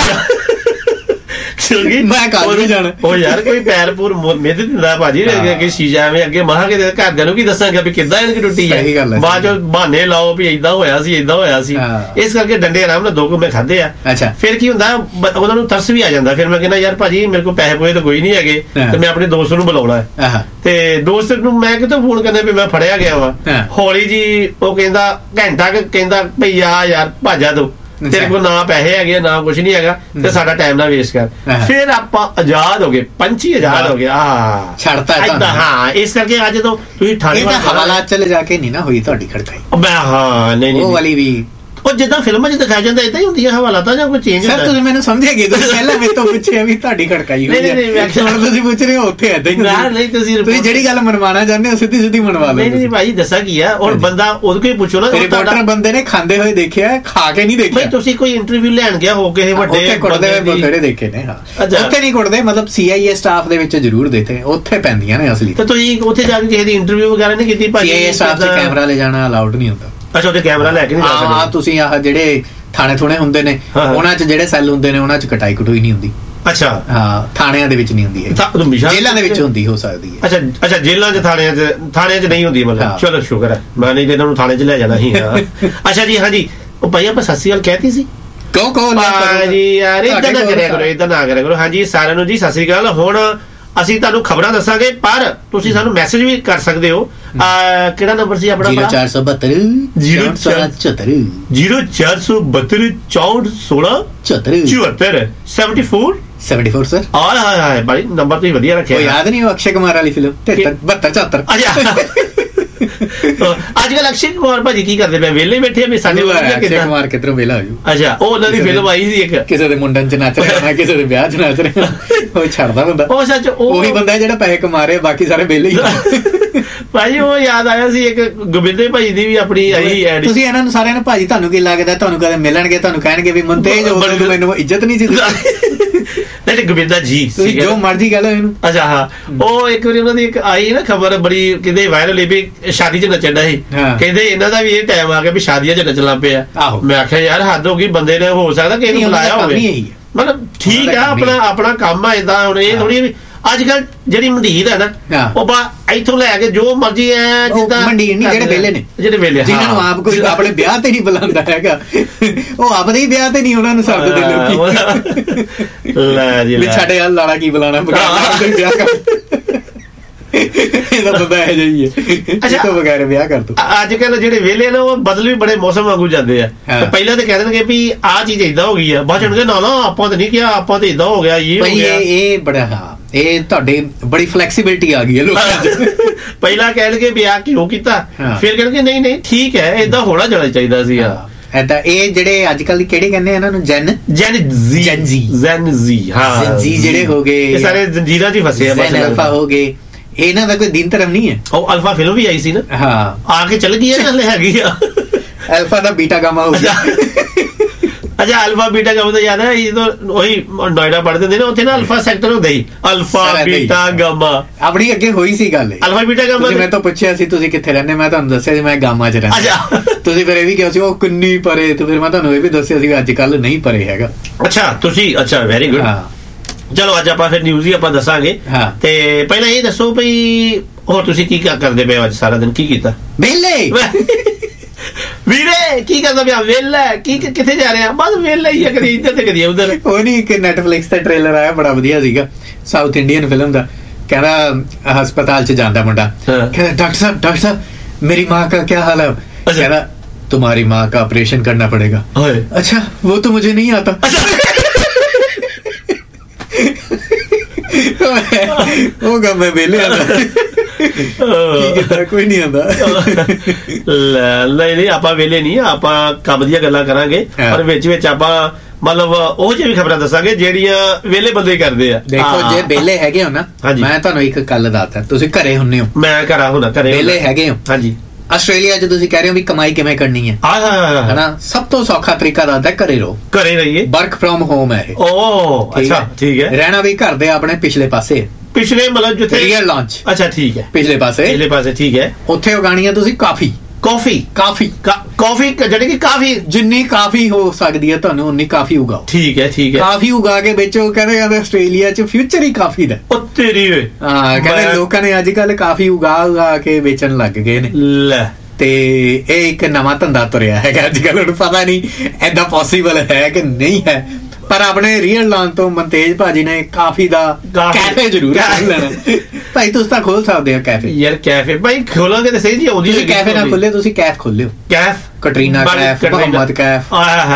ਮੈਂ ਕੱਲ ਵੀ ਜਾਣਾ। ਉਹ ਯਾਰ ਕੋਈ ਪੈਰ ਪੂਰ ਮਿੱਧ ਦਿੰਦਾ ਭਾਜੀ, ਅੱਗੇ ਸ਼ੀਸ਼ਾ ਐਵੇਂ ਅੱਗੇ ਮਹਾਂ ਕੇ ਘਰਦਿਆਂ ਨੂੰ ਕੀ ਦੱਸਾਂਗੇ ਵੀ ਕਿੱਦਾਂ ਇਹਦੀ ਟੁੱਟੀ ਹੈ, ਬਾਅਦ ਚੋਂ ਬਹਾਨੇ ਲਾਓ ਵੀ ਏਦਾਂ ਹੋਇਆ ਸੀ ਏਦਾਂ ਹੋਇਆ ਸੀ। ਇਸ ਕਰਕੇ ਡੰਡੇ ਆਰਾਮ ਨਾਲ ਦੋ ਕੁ ਮੈਂ ਖਾਧੇ ਆ। ਫਿਰ ਕੀ ਹੁੰਦਾ, ਉਹਨਾਂ ਨੂੰ ਤਰਸ ਵੀ ਆ ਜਾਂਦਾ, ਫਿਰ ਮੈਂ ਕਹਿੰਦਾ ਯਾਰ ਭਾਜੀ ਮੇਰੇ ਕੋਲ ਪੈਸੇ ਪੂਏ ਤਾਂ ਕੋਈ ਨਹੀਂ ਹੈਗੇ, ਤੇ ਮੈਂ ਆਪਣੇ ਦੋਸਤ ਨੂੰ ਬੁਲਾਉਣਾ ਹੈ, ਤੇ ਦੋਸਤ ਨੂੰ ਮੈਂ ਕਿਤੋਂ ਫੋਨ ਕਰਨਾ ਵੀ ਮੈਂ ਫੜਿਆ ਗਿਆ ਵਾ, ਹੌਲੀ ਜੀ ਉਹ ਕਹਿੰਦਾ ਘੰਟਾ ਕਹਿੰਦਾ ਭਈ ਆ ਯਾਰ ਭਾਜਾ ਦੋ, ਤੇਰੇ ਕੋਲ ਨਾ ਪੈਸੇ ਹੈਗੇ ਨਾ ਕੁਛ ਨਹੀਂ ਹੈਗਾ, ਤੇ ਸਾਡਾ ਟਾਈਮ ਨਾ ਵੇਸਟ ਕਰ। ਫਿਰ ਆਪਾਂ ਆਜ਼ਾਦ ਹੋ ਗਏ, ਪੰਛੀ ਆਜ਼ਾਦ ਹੋ ਗਏ, ਆਹ ਛੱਡਤਾ। ਹਾਂ, ਇਸ ਕਰਕੇ ਅੱਜ ਜਦੋਂ ਤੁਸੀਂ ਥਾਣੇ ਹਵਾਲਾਤ ਚਲੇ ਜਾ ਕੇ ਨਹੀਂ ਨਾ ਹੋਈ ਤੁਹਾਡੀ ਖੜਕਾਈ, ਮੈਂ ਹਾਂ ਨਹੀਂ ਨਹੀਂ ਉਹ ਵਾਲੀ ਵੀ ਉਹ ਜਿੱਦਾਂ ਫਿਲਮਾਂ 'ਚ ਦਿਖਾਇਆ ਜਾਂਦਾ ਏਦਾਂ ਹੀ ਹੁੰਦੀ ਹੈ ਹਵਾਲਾਤਾਂ, ਜਾਂ ਕੋਈ ਚੇਂਜ ਹੁੰਦਾ? ਤੁਸੀਂ ਮੈਨੂੰ ਸਮਝਿਆ ਕਿ ਤੁਸੀਂ ਪਹਿਲਾਂ ਮੇਰੇ ਤੋਂ ਪੁੱਛਿਆ ਵੀ ਤੁਹਾਡੀ ਖੜਕਾਈ ਹੋਈ ਹੈ, ਤੁਸੀਂ ਪੁੱਛ ਰਹੇ ਹੋ ਉੱਥੇ ਏਦਾਂ ਹੀ ਨਹੀਂ, ਤੁਸੀਂ ਤੁਸੀਂ ਜਿਹੜੀ ਗੱਲ ਮਨਵਾਉਣਾ ਚਾਹੁੰਦੇ ਹੋ ਸਿੱਧੀ ਸਿੱਧੀ ਮਨਵਾ ਲਓ। ਨਹੀਂ ਨਹੀਂ ਭਾਈ ਦੱਸਾਂ ਕੀ ਆ, ਹੁਣ ਬੰਦਾ ਉਹਦੇ ਕੋਈ ਪੁੱਛੋ ਨਾ, ਰਿਪੋਰਟਰ ਬੰਦੇ ਨੇ ਖਾਂਦੇ ਹੋਏ ਦੇਖਿਆ, ਖਾ ਕੇ ਨਹੀਂ ਦੇਖਿਆ। ਤੁਸੀਂ ਕੋਈ ਇੰਟਰਵਿਊ ਲੈਣ ਗਿਆ ਹੋ ਕੇ ਵੱਡੇ ਕੁੱਟਦੇ ਬਥੇਰੇ ਦੇਖੇ ਨੇ, ਹਾਂ ਉੱਥੇ ਨਹੀਂ ਕੁੱਟਦੇ, ਮਤਲਬ ਸੀ ਆਈ ਏ ਸਟਾਫ ਦੇ ਵਿੱਚ ਜ਼ਰੂਰ ਦੇਖੇ, ਉੱਥੇ ਪੈਂਦੀਆਂ ਨੇ ਅਸਲੀ। ਤੇ ਤੁਸੀਂ ਉੱਥੇ ਜਾ ਕੇ ਕਿਸੇ ਦੀ ਇੰਟਰਵਿਊ ਵਗੈਰਾ ਨਹੀਂ ਕੀਤੀ ਭਾਜੀ? ਸੀ ਆਈ ਏ ਸਟਾਫ 'ਚ ਕੈਮਰਾ ਲੈ ਜਾਣਾ ਅਲਾਉਡ ਨਹੀਂ ਹੁੰਦਾ। ਅੱਛਾ, ਉਹਦੇ ਕੈਮਰਾ ਲੈ ਕੇ ਨਹੀਂ ਜਾ ਸਕਦੇ? ਹਾਂ, ਤੁਸੀਂ ਆਹ ਜਿਹੜੇ ਥਾਣੇ ਥੋਣੇ ਹੁੰਦੇ ਨੇ ਉਹਨਾਂ 'ਚ ਜਿਹੜੇ ਸੈੱਲ ਹੁੰਦੇ ਨੇ ਉਹਨਾਂ 'ਚ ਕਟਾਈ ਕਟੂਈ ਨਹੀਂ ਹੁੰਦੀ। ਅੱਛਾ, ਹਾਂ ਥਾਣਿਆਂ ਦੇ ਵਿੱਚ ਨਹੀਂ ਹੁੰਦੀ ਹੈ, ਜੇਲ੍ਹਾਂ ਦੇ ਵਿੱਚ ਹੁੰਦੀ ਹੋ ਸਕਦੀ ਹੈ। ਅੱਛਾ ਅੱਛਾ, ਜੇਲ੍ਹਾਂ 'ਚ ਥਾਣਿਆਂ 'ਚ ਥਾਣਿਆਂ 'ਚ ਨਹੀਂ ਹੁੰਦੀ, ਮਤਲਬ ਚਲੋ ਸ਼ੁਕਰ ਹੈ, ਮੈਂ ਨਹੀਂ ਇਹਨਾਂ ਨੂੰ ਥਾਣੇ 'ਚ ਲੈ ਜਾਣਾ ਸੀ। ਅੱਛਾ ਜੀ, ਹਾਂਜੀ ਉਹ ਭਾਈ ਆਪਾਂ ਸਤਿ ਸ਼੍ਰੀ ਅਕਾਲ ਕਹਿਤੀ ਸੀ, ਕਹੋ ਕਹੋ ਜੀ ਯਾਰ ਏਦਾਂ ਨਾ ਕਰਿਆ ਕਰੋ, ਏਦਾਂ ਨਾ ਕਰਿਆ ਕਰੋ। ਹਾਂਜੀ ਸਾਰਿਆਂ ਨੂੰ ਜੀ ਸਤਿ ਸ਼੍ਰੀ ਅਕਾਲ। ਹੁਣ ਅਸੀਂ ਤੁਹਾਨੂੰ ਖਬਰਾਂ ਦੱਸਾਂਗੇ, ਪਰ ਤੁਸੀਂ ਸਾਨੂੰ ਮੈਸੇਜ ਵੀ ਕਰ ਸਕਦੇ ਹੋ। ਕਿਹੜਾ ਨੰਬਰ ਸੀ ਆਪਣਾ? ਜ਼ੀਰੋ ਚਾਰ ਸੌ ਬਹੱਤਰ ਜ਼ੀਰੋ ਚੌਹੱਤਰ ਜ਼ੀਰੋ ਚਾਰ ਸੌ ਬਹੱਤਰ ਚੌਂਹਠ ਸੋਲਾਂ ਚੁਹੱਤਰ seventy four seventy four sir. ਹਾਂ ਹਾਂ ਹਾਂ ਭਾਈ ਨੰਬਰ ਤੁਸੀਂ ਵਧੀਆ ਰੱਖਿਆ। ਯਾਦ ਨਹੀਂ ਉਹ ਅਕਸ਼ੇ ਕੁਮਾਰ ਵਾਲੀ ਫਿਲਮ ਬਹੱਤਰ ਚੌਹੱਤਰ? ਅੱਜ ਕੱਲ ਅਕਸ਼ੇ ਕੁਮਾਰ ਭਾਜੀ ਕੀ ਕਰਦੇ ਪਏ? ਵਿਹਲੇ ਬੈਠੇ ਆ ਸਾਡੇ? ਅਕਸ਼ੇ ਕੁਮਾਰ ਕਿੱਧਰੋਂ ਵਿਹਲਾ ਹੋ ਜੂ? ਅੱਛਾ, ਉਹ ਉਹਨਾਂ ਦੀ ਫਿਲਮ ਆਈ ਸੀ ਇੱਕ, ਕਿਸੇ ਦੇ ਮੁੰਡਨ 'ਚ ਨੱਚ ਰਿਹਾ, ਕਿਸੇ ਦੇ ਵਿਆਹ 'ਚ ਨੱਚ ਰਿਹਾ, ਉਹ ਛੱਡਦਾ ਬੰਦਾ। ਉਹ ਸੱਚ ਉਹੀ ਬੰਦਾ ਜਿਹੜਾ ਪੈਸੇ ਕਮਾ ਰਿਹਾ, ਬਾਕੀ ਸਾਰੇ ਵਿਹਲੇ ਹੀ। ਭਾਜੀ ਉਹ ਯਾਦ ਆਇਆ ਸੀ ਇੱਕ ਗੋਬਿੰਦੇ ਭਾਈ ਦੀ ਵੀ ਆਪਣੀ ਆਈ ਐਡ। ਤੁਸੀਂ ਇਹਨਾਂ ਨੂੰ ਸਾਰਿਆਂ ਨੂੰ ਭਾਜੀ ਤੁਹਾਨੂੰ ਕੀ ਲੱਗਦਾ, ਤੁਹਾਨੂੰ ਕਦੇ ਮਿਲਣਗੇ ਤੁਹਾਨੂੰ ਕਹਿਣਗੇ ਵੀ ਮੁੰਤੇਜ ਮੈਨੂੰ ਇੱਜ਼ਤ ਨਹੀਂ ਸੀ ਨਹੀਂ ਗੋਬਿੰਦਾ ਜੀ, ਜੋ ਮਰਜ਼ੀ ਕਹਿ ਲਓ ਇਹਨੂੰ। ਅੱਛਾ ਹਾਂ, ਉਹ ਇੱਕ ਵਾਰੀ ਉਹਨਾਂ ਦੀ ਇੱਕ ਆਈ ਨਾ ਖਬਰ ਬੜੀ ਕਿਤੇ ਵਾਇਰਲ ਹੋਈ ਵੀ ਸ਼ਾਦੀ 'ਚ ਨੱਚਣ ਦਾ ਸੀ, ਕਹਿੰਦੇ ਇਹਨਾਂ ਦਾ ਵੀ ਇਹ ਟਾਈਮ ਆ ਗਿਆ ਵੀ ਸ਼ਾਦੀਆਂ 'ਚ ਨੱਚਣ ਲੱਗ ਪਏ ਆ। ਮੈਂ ਆਖਿਆ ਯਾਰ ਹੱਦ ਹੋ ਗਈ, ਬੰਦੇ ਨੇ ਹੋ ਸਕਦਾ ਕਿਸੇ ਨੂੰ ਬੁਲਾਇਆ ਹੋਵੇ, ਮਤਲਬ ਠੀਕ ਆ ਆਪਣਾ ਆਪਣਾ ਕੰਮ ਆ ਏਦਾਂ। ਹੁਣ ਇਹ ਥੋੜੀ ਵੀ ਅੱਜ ਕੱਲ ਜਿਹੜੀ ਮੰਡੀਰ ਹੈ ਨਾ, ਉਹ ਬਾ ਇੱਥੋਂ ਲੈ ਕੇ ਜੋ ਮਰਜੀ ਐ ਜਿੱਦਾਂ ਮੰਡੀਰ ਨਹੀਂ, ਜਿਹੜੇ ਵੇਲੇ ਨੇ, ਜਿਹੜੇ ਵੇਲੇ ਜਿਹਨਾਂ ਨੂੰ ਆਪ ਕੋਈ ਆਪਣੇ ਵਿਆਹ ਤੇ ਨਹੀਂ ਬੁਲਾਉਂਦਾ ਹੈਗਾ, ਉਹ ਆਪਦੇ ਹੀ ਵਿਆਹ ਤੇ ਨਹੀਂ ਉਹਨਾਂ ਨੂੰ ਸੱਦਦੇ ਲੋਕੀ। ਲੈ ਜੀ ਸਾਡੇ ਹਾਲ ਲਾੜਾ ਕੀ ਬੁਲਾਣਾ, ਵਿਆਹ ਕਰ ਇਹਦਾ ਬੰਦਾ ਇਹ ਜਿਹੀ ਹੈ। ਅੱਛਾ, ਤੋਂ ਬਗੈਰ ਵਿਆਹ ਕਰ ਤੂੰ। ਅੱਜ ਕੱਲ ਜਿਹੜੇ ਵਿਹਲੇ ਨੇ ਉਹ ਬਦਲ ਵੀ ਬੜੇ ਮੌਸਮ ਵਾਂਗੂ ਜਾਂਦੇ ਆ। ਪਹਿਲਾਂ ਤਾਂ ਕਹਿ ਦੇਣਗੇ ਵੀ ਆਹ ਚੀਜ਼ ਏਦਾਂ ਹੋ ਗਈ ਆ, ਬਾਅਦ ਚਣਗੇ ਨਾ ਨਾ ਆਪਾਂ ਤਾਂ ਨਹੀਂ ਕਿਹਾ, ਆਪਾਂ ਤਾਂ ਏਦਾਂ ਹੋ ਗਿਆ, ਇਹ ਹੋ ਗਿਆ। ਇਹ ਬੜਾ ਹਾਂ, ਇਹ ਤੁਹਾਡੇ ਬੜੀ ਫਲੈਕਸੀਬਿਲਿਟੀ ਆ ਗਈ ਹੈ ਲੋਕਾਂ 'ਚ। ਪਹਿਲਾਂ ਕਹਿਣਗੇ ਵੀ ਆਹ ਕਿਉਂ ਕੀਤਾ, ਫਿਰ ਕਹਿਣਗੇ ਨਹੀਂ ਨਹੀਂ ਠੀਕ ਹੈ, ਏਦਾਂ ਹੋਣਾ ਜਾਣਾ ਚਾਹੀਦਾ ਸੀ। ਏਦਾਂ ਇਹ ਜਿਹੜੇ ਅੱਜ ਕੱਲ ਕਿਹੜੇ ਕਹਿੰਦੇ ਇਹਨਾਂ ਨੂੰ, ਜੈਨ ਜੈਨ ਜੀ ਜੈਨ ਜੀ ਜੈਨ ਜੀ ਹਾਂ ਜੀ ਜਿਹੜੇ ਹੋ ਗਏ, ਇਹ ਸਾਰੇ ਜੰਜੀਰਾਂ 'ਚ ਹੀ ਫਸੇ ਆ। ਅਲਫਾ ਹੋ ਗਏ, ਇਹਨਾਂ ਦਾ ਕੋਈ ਦਿਨ ਧਰਮ ਨਹੀਂ ਹੈ। ਉਹ ਅਲਫਾ ਫਿਲਮ ਵੀ ਆਈ ਸੀ ਨਾ, ਹਾਂ ਆ ਕੇ ਚੱਲ ਗਈ ਹੈ, ਹਲੇ ਹੈਗੀ ਆ। ਅਲਫਾ ਦਾ ਬੀਟਾ ਗਾਮਾ ਹੋ ਗਿਆ। ਅੱਛਾ, ਅਲਫਾ ਬੀਟਾ ਗਾਮਾ ਤਾਂ ਯਾਦ ਹੈ, ਜਦੋਂ ਉਹੀ ਨੋਇਡਾ ਪੜ੍ਹਦੇ ਹੁੰਦੇ ਨੇ, ਉੱਥੇ ਨਾ ਅਲਫਾ ਸੈਕਟਰ ਹੁੰਦਾ ਸੀ, ਅਲਫਾ ਬੀਟਾ ਗਾਮਾ। ਆਪਣੀ ਅੱਗੇ ਹੋਈ ਸੀ ਗੱਲ, ਅਲਫਾ ਬੀਟਾ ਗਾਮਾ। ਮੈਂ ਤਾਂ ਪੁੱਛਿਆ ਸੀ ਤੁਸੀਂ ਕਿੱਥੇ ਰਹਿੰਦੇ, ਮੈਂ ਤੁਹਾਨੂੰ ਦੱਸਿਆ ਸੀ ਮੈਂ ਗਾਮਾ 'ਚ ਰਹਿੰਦਾ। ਤੁਸੀਂ ਫਿਰ ਇਹ ਵੀ ਕਿਹਾ ਸੀ ਉਹ ਕਿੰਨੀ ਪਰੇ, ਤੇ ਫਿਰ ਮੈਂ ਤੁਹਾਨੂੰ ਇਹ ਵੀ ਦੱਸਿਆ ਸੀ ਅੱਜ ਕੱਲ ਨਹੀਂ ਪਰੇ ਹੈਗਾ। ਅੱਛਾ ਤੁਸੀਂ, ਅੱਛਾ ਵੈਰੀ ਗੁੱਡ। ਚਲੋ ਅੱਜ ਆਪਾਂ ਫਿਰ ਨਿਊਜ਼ ਹੀ ਆਪਾਂ ਦੱਸਾਂਗੇ। ਤੇ ਪਹਿਲਾਂ ਇਹ ਦੱਸੋ ਵੀ ਹੋਰ ਤੁਸੀਂ ਕੀ ਕਰਦੇ ਪਏ ਅੱਜ ਸਾਰਾ ਦਿਨ? ਕੀ ਕੀਤਾ? ਵਿਹਲੇ ਵੀਰੇ ਕੀ ਕਰਦਾ ਪਿਆ? ਵਿਹਲਾ ਕੀ? ਕਿੱਥੇ ਜਾ ਰਿਹਾ? ਬਸ ਵਿਹਲਾ ਹੀ ਆ, ਕਦੀ ਇੱਧਰ ਤੇ ਕਦੀ ਉੱਧਰ। ਉਹ ਨਹੀਂ, ਇੱਕ ਨੈਟਫਲਿਕਸ ਦਾ ਟ੍ਰੇਲਰ ਆਇਆ ਬੜਾ ਵਧੀਆ ਸੀਗਾ, ਸਾਊਥ ਇੰਡੀਅਨ ਫਿਲਮ ਦਾ। ਕਹਿੰਦਾ ਹਸਪਤਾਲ ਚ ਜਾਂਦਾ ਮੁੰਡਾ, ਕਹਿੰਦਾ डॉक्टर साहब डॉक्टर साहब मेरी माँ का क्या हाल है? कहना तुम्हारी माँ का ऑपरेशन करना पड़ेगा। अच्छा वो तो मुझे नहीं आता। होगा मैं वेले ਕੋਈ ਨਹੀਂ ਆਉਂਦਾ। ਨਹੀਂ ਨਹੀਂ ਆਪਾਂ ਵੇਲੇ ਨਹੀਂ, ਆਪਾਂ ਕੰਮ ਦੀਆਂ ਗੱਲਾਂ ਕਰਾਂਗੇ, ਪਰ ਵਿੱਚ ਵਿੱਚ ਆਪਾਂ ਮਤਲਬ ਉਹ ਜਿਹੀ ਵੀ ਖਬਰਾਂ ਦੱਸਾਂਗੇ ਜਿਹੜੀਆਂ ਵਿਹਲੇ ਬੰਦੇ ਕਰਦੇ ਆ। ਦੇਖੋ ਜੇ ਵਿਹਲੇ ਹੈਗੇ ਹੋ ਨਾ, ਮੈਂ ਤੁਹਾਨੂੰ ਇੱਕ ਗੱਲ ਦੱਸਦਾ, ਤੁਸੀਂ ਘਰੇ ਹੁੰਨੇ ਹੋ, ਮੈਂ ਘਰਾਂ ਹੁਣਾ, ਘਰੇ ਵਿਹਲੇ ਹੈਗੇ ਹੋ। ਹਾਂਜੀ। ਆਸਟ੍ਰੇਲੀਆ ਚ ਤੁਸੀਂ ਕਹਿ ਰਹੇ ਹੋ ਵੀ ਕਮਾਈ ਕਿਵੇਂ ਕਰਨੀ ਹੈ, ਹਨਾ? ਸਭ ਤੋਂ ਸੌਖਾ ਤਰੀਕਾ ਦੱਸਦਾ, ਘਰੇ ਰਹੋ, ਘਰੇ ਰਹੀਏ। ਵਰਕ ਫਰੋਮ ਹੋਮ ਹੈ ਇਹ। ਓ ਅੱਛਾ ਠੀਕ ਹੈ। ਰਹਿਣਾ ਵੀ ਘਰ ਦੇ ਆਪਣੇ ਪਿਛਲੇ ਪਾਸੇ, ਪਿਛਲੇ ਮਤਲਬ ਜਿੱਥੇ ਰੀਅਲ ਲਾਂਚ। ਅੱਛਾ ਠੀਕ ਹੈ, ਪਿਛਲੇ ਪਾਸੇ, ਪਿਛਲੇ ਪਾਸੇ ਠੀਕ ਹੈ। ਉੱਥੇ ਉਗਾਣੀ ਹੈ ਤੁਸੀਂ ਕਾਫੀ। ਕਾਫੀ ਕਾਫੀ ਕਾਫੀ ਜਿਹੜੀ ਕਿ ਕਾਫੀ ਜਿੰਨੀ ਕਾਫੀ ਹੋ ਸਕਦੀ ਹੈ ਤੁਹਾਨੂੰ ਉਨੀ ਕਾਫੀ ਉਗਾਓ। ਠੀਕ ਹੈ ਠੀਕ ਹੈ। ਕਾਫੀ ਉਗਾ ਕੇ ਵੇਚੋ। ਕਹਿੰਦੇ ਕਹਿੰਦੇ ਆਸਟ੍ਰੇਲੀਆ ਚ ਫਿਊਚਰ ਹੀ ਕਾਫੀ ਦਾ। ਉਹ ਤੇਰੀ ਵੇ। ਹਾਂ ਕਹਿੰਦੇ ਲੋਕਾਂ ਨੇ ਅੱਜ ਕੱਲ ਕਾਫੀ ਉਗਾ ਉਗਾ ਕੇ ਵੇਚਣ ਲੱਗ ਗਏ ਨੇ। ਲੈ ਤੇ ਇਹ ਇੱਕ ਨਵਾਂ ਧੰਦਾ ਤੁਰਿਆ ਹੈਗਾ ਅੱਜ ਕੱਲ। ਹੁਣ ਪਤਾ ਨਹੀਂ ਏਦਾਂ ਪੋਸੀਬਲ ਹੈ ਕਿ ਨਹੀਂ ਹੈ, ਪਰ ਆਪਣੇ ਰੀਅਲ ਲਾਂਚ ਤੋਂ ਮਨਤੇਜ ਭਾਜੀ ਨੇ ਕਾਫੀ ਦਾ ਕੈਫੇ ਜ਼ਰੂਰ ਲੈਣਾ। ਭਾਈ ਤੁਸੀਂ ਤਾਂ ਖੋਲ ਸਕਦੇ ਹੋ ਕੈਫੇ। ਯਾਰ ਕੈਫੇ ਭਾਈ ਖੋਲਾਂਗੇ ਤੇ ਸਹੀ ਜੀ। ਆਉਂਦੀ ਕੈਫੇ ਨਾ ਖੋਲੇ, ਤੁਸੀਂ ਕੈਫ ਖੋਲਿਓ। ਕੈਫ ਕਟਰੀਨਾ ਕੈਫ, ਮੁਹੰਮਦ ਕੈਫ,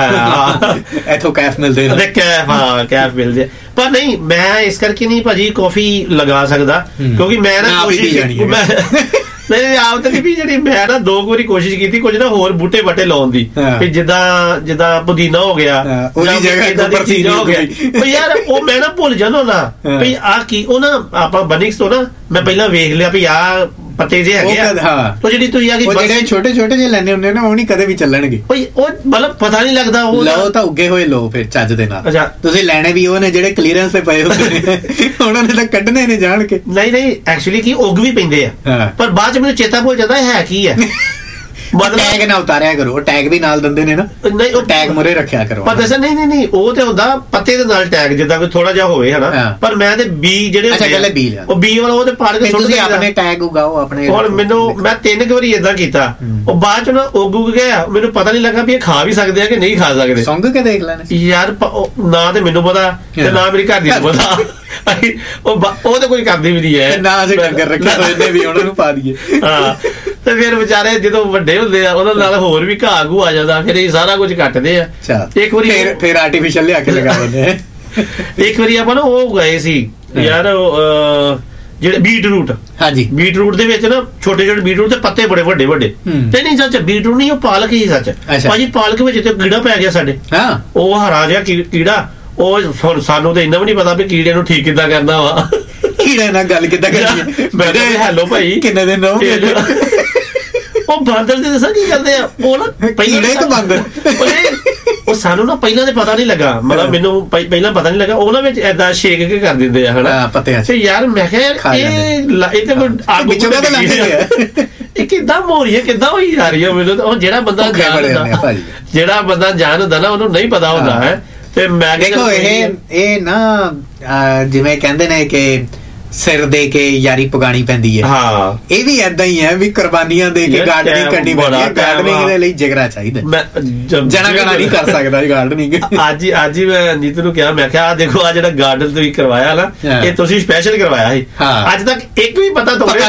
ਇੱਥੋਂ ਕੈਫ ਮਿਲਦੇ ਨੇ। ਕੈਫ ਹਾਂ ਕੈਫ ਮਿਲਦੇ। ਪਰ ਨਹੀਂ ਮੈਂ ਇਸ ਕਰਕੇ ਨਹੀਂ ਭਾਜੀ ਕਾਫੀ ਲਗਾ ਸਕਦਾ, ਕਿਉਂਕਿ ਮੈਂ ਨਾ ਕੋਸ਼ਿਸ਼ ਨਹੀਂ ਆਪ ਤਾਂ ਵੀ ਜਿਹੜੀ ਮੈਂ ਨਾ ਦੋ ਵਾਰੀ ਕੋਸ਼ਿਸ਼ ਕੀਤੀ ਕੁਝ ਨਾ ਹੋਰ ਬੂਟੇ ਬਾਟੇ ਲਾਉਣ ਦੀ, ਵੀ ਜਿੱਦਾਂ ਜਿੱਦਾਂ ਪੁਦੀਨਾ ਹੋ ਗਿਆ, ਉਹਦੀ ਜਗ੍ਹਾ ਚੀਜ਼ਾਂ ਹੋ ਗਿਆ। ਪਰ ਯਾਰ ਉਹ ਮੈਂ ਨਾ ਭੁੱਲ ਜਾਂਦਾ ਨਾ ਵੀ ਆਹ ਕੀ। ਉਹ ਨਾ ਆਪਾਂ ਬਨਿਕਸ ਤੋਂ ਨਾ ਮੈਂ ਪਹਿਲਾਂ ਵੇਖ ਲਿਆ ਵੀ ਆਹ ਪੱਤੇ ਜੇ ਹੈਗੇ ਆ, ਉਹ ਜਿਹੜੀ ਤੁਸੀਂ ਆ ਕੇ ਜਿਹੜੇ ਛੋਟੇ ਛੋਟੇ ਜਿਹੇ ਲੈਣੇ ਹੁੰਦੇ ਨਾ ਉਹ ਨਹੀਂ ਕਦੇ ਵੀ ਚੱਲਣਗੇ। ਉਹ ਮਤਲਬ ਪਤਾ ਨਹੀਂ ਲੱਗਦਾ। ਉਹ ਲਓ ਤਾਂ ਉੱਗੇ ਹੋਏ ਲਓ ਫਿਰ ਚੱਜ ਦੇ ਨਾਲ। ਅੱਛਾ ਤੁਸੀਂ ਲੈਣੇ ਵੀ ਉਹ ਨੇ ਜਿਹੜੇ ਕਲੀਅਰੈਂਸ ਤੇ ਪਏ ਹੁੰਦੇ ਨੇ, ਉਹਨਾਂ ਨੇ ਤਾਂ ਕੱਢਣੇ ਨੇ ਜਾਣ ਕੇ। ਨਹੀਂ ਨਹੀਂ ਐਕਚੁਅਲੀ ਕੀ ਉੱਗ ਵੀ ਪੈਂਦੇ ਆ, ਪਰ ਬਾਅਦ ਚ ਮੈਨੂੰ ਚੇਤਾ ਭੁੱਲ ਜਾਂਦਾ ਹੈ ਕੀ ਹੈ। ਟੈਗ ਨਾ ਉਤਾਰਿਆ ਕਰੋ, ਟੈਗ ਵੀ ਨਾਲ ਦਿੰਦੇ ਨੇ ਨਾ। ਨਹੀਂ ਉਹ ਟੈਗ ਮੁਰੇ ਰੱਖਿਆ ਕਰੋ। ਪਰ ਦੱਸ ਨਹੀਂ ਨਹੀਂ ਨਹੀਂ ਉਹ ਤੇ ਹੁੰਦਾ ਪੱਤੇ ਦੇ ਨਾਲ ਟੈਗ, ਜਿੱਦਾਂ ਕੋਈ ਥੋੜਾ ਜਿਹਾ ਹੋਵੇ ਹਨਾ। ਪਰ ਮੈਂ ਤੇ ਬੀ ਜਿਹੜੇ ਉਹ ਬੀ ਵਾਲਾ ਉਹ ਤੇ ਪਾੜ ਕੇ ਸੁੱਟ ਦਿੰਦਾ। ਆਪਣੇ ਟੈਗ ਉਗਾਓ ਆਪਣੇ। ਹੁਣ ਮੈਨੂੰ ਮੈਂ ਤਿੰਨ ਵਾਰੀ ਏਦਾਂ ਕੀਤਾ, ਉਹ ਬਾਅਦ ਚ ਨਾ ਉੱਗ ਉੱਗ ਗਿਆ, ਮੈਨੂੰ ਪਤਾ ਨਹੀਂ ਲੱਗਾ ਵੀ ਇਹ ਖਾ ਵੀ ਸਕਦੇ ਆ ਕਿ ਨਹੀਂ ਖਾ ਸਕਦੇ। ਸੁੰਘ ਕੇ ਦੇਖ ਲੈਣੇ ਯਾਰ, ਨਾ ਤੇ ਮੈਨੂੰ ਪਤਾ ਤੇ ਨਾ ਮੇਰੀ ਘਰ ਦੀ ਨੂੰ ਪਤਾ। ਉਹ ਤੇ ਕੋਈ ਕਰਦੀ ਵੀ ਨਹੀਂ ਹੈ ਨਾ। ਅਸੀਂ ਡੰਗਰ ਰੱਖੇ ਹੋਏ ਵੀ ਉਹਨਾਂ ਨੂੰ ਪਾ ਦਈਏ। ਹਾਂ ਤੇ ਫਿਰ ਵਿਚਾਰੇ ਜਦੋਂ ਵੱਡੇ ਹੁੰਦੇ ਆ ਉਹਨਾਂ ਨਾਲ ਹੋਰ ਵੀ ਘਾਹ ਘੂ ਆ ਜਾਂਦਾ, ਫਿਰ ਇਹ ਸਾਰਾ ਕੁਝ ਕੱਟਦੇ ਆ। ਇੱਕ ਵਾਰੀ ਫਿਰ ਆਰਟੀਫੀਸ਼ੀਅਲ ਲਿਆ ਕੇ ਲਗਾ ਦਿੰਦੇ ਆ। ਇੱਕ ਵਾਰੀ ਆਪਾਂ ਨਾ ਉਹ ਗਏ ਸੀ ਯਾਰ ਜਿਹੜੇ ਬੀਟ ਰੂਟ। ਹਾਂਜੀ ਬੀਟ ਰੂਟ ਦੇ ਵਿੱਚ ਨਾ ਛੋਟੇ ਛੋਟੇ ਬੀਟ ਰੂਟ ਦੇ ਪੱਤੇ ਬੜੇ ਵੱਡੇ ਵੱਡੇ। ਤੇ ਨਹੀਂ ਸੱਚ ਬੀਟ ਰੂਟ ਨਹੀਂ, ਉਹ ਪਾਲਕ ਹੀ ਸੱਚ ਭਾਜੀ। ਪਾਲਕ ਵਿੱਚ ਤੇ ਕੀੜਾ ਪੈ ਗਿਆ ਸਾਡੇ। ਉਹ ਹਰਾ ਜਿਹਾ ਕੀੜਾ। ਉਹ ਸਾਨੂੰ ਤਾਂ ਇੰਨਾ ਵੀ ਨਹੀਂ ਪਤਾ ਵੀ ਕੀੜੇ ਨੂੰ ਠੀਕ ਕਿੱਦਾਂ ਕਰਨਾ ਵਾ। ਕੀੜੇ ਨਾਲ ਗੱਲ ਕਿੱਦਾਂ ਕਰਨੀ। ਮੈਂ ਕਿਹਾ ਹੈਲੋ ਭਾਈ ਕਿੰਨੇ ਦਿਨ ਰਹੋਗੇ। ਉਹ ਬਾਂਦਰ ਦੇ ਦੱਸਾਂ ਕੀ ਕਰਦੇ ਆ, ਉਹ ਨਾ ਪਹਿਲਾਂ ਬਾਂਦਰ ਉਹ ਸਾਨੂੰ ਨਾ ਪਹਿਲਾਂ ਤੇ ਪਤਾ ਨਹੀਂ ਲੱਗਾ, ਮਤਲਬ ਮੈਨੂੰ ਪਹਿਲਾਂ ਪਤਾ ਨਹੀਂ ਲੱਗਾ। ਉਹਨਾਂ ਵਿੱਚ ਏਦਾਂ ਛੇਕ ਕੇ ਕਰ ਦਿੰਦੇ ਆ ਹਨਾ ਪੱਤੇ। ਤੇ ਯਾਰ ਮੈਂ ਕਿਹਾ ਇਹ ਇਹ ਤੇ ਅੱਗ ਇਹ ਕਿੱਦਾਂ ਮੋਰੀ ਹੈ, ਕਿੱਦਾਂ ਹੋਈ ਜਾ ਰਹੀ ਹੈ। ਮੈਨੂੰ ਉਹ ਜਿਹੜਾ ਬੰਦਾ ਜਿਹੜਾ ਬੰਦਾ ਜਾਣ ਹੁੰਦਾ ਨਾ ਉਹਨੂੰ ਨਹੀਂ ਪਤਾ ਹੁੰਦਾ ਹੈ। ਤੇ ਮੈਂ ਦੇਖੋ ਇਹ ਇਹ ਨਾ ਜਿਵੇਂ ਕਹਿੰਦੇ ਨੇ ਕਿ ਸਿਰ ਦੇ ਕੇ ਯਾਰੀ ਪਗਾਣੀ ਪੈਂਦੀ ਹੈ। ਹਾਂ ਇਹ ਵੀ ਏਦਾਂ ਹੀ ਹੈ ਵੀ ਕੁਰਬਾਨੀਆਂ ਦੇ ਕੇ ਗਾਰਡਨਿੰਗ ਕਰਨੀ ਪੈਂਦੀ ਹੈ। ਗਾਰਡਨਿੰਗ ਦੇ ਲਈ ਜਿਗਰਾ ਚਾਹੀਦਾ। ਜਣਾ ਗਣਾ ਨਹੀਂ ਕਰ ਸਕਦਾ ਗਾਰਡਨਿੰਗ। ਅੱਜ ਅੱਜ ਹੀ ਮੈਂ ਨੀਤੂ ਨੂੰ ਕਿਹਾ, ਮੈਂ ਕਿਹਾ ਆ ਦੇਖੋ ਆ ਜਿਹੜਾ ਗਾਰਡਨ ਤੁਸੀਂ ਕਰਵਾਇਆ ਨਾ ਇਹ ਤੁਸੀਂ ਸਪੈਸ਼ਲ ਕਰਵਾਇਆ ਸੀ। ਅੱਜ ਤੱਕ ਇੱਕ ਵੀ ਪਤਾ ਤੋੜਿਆ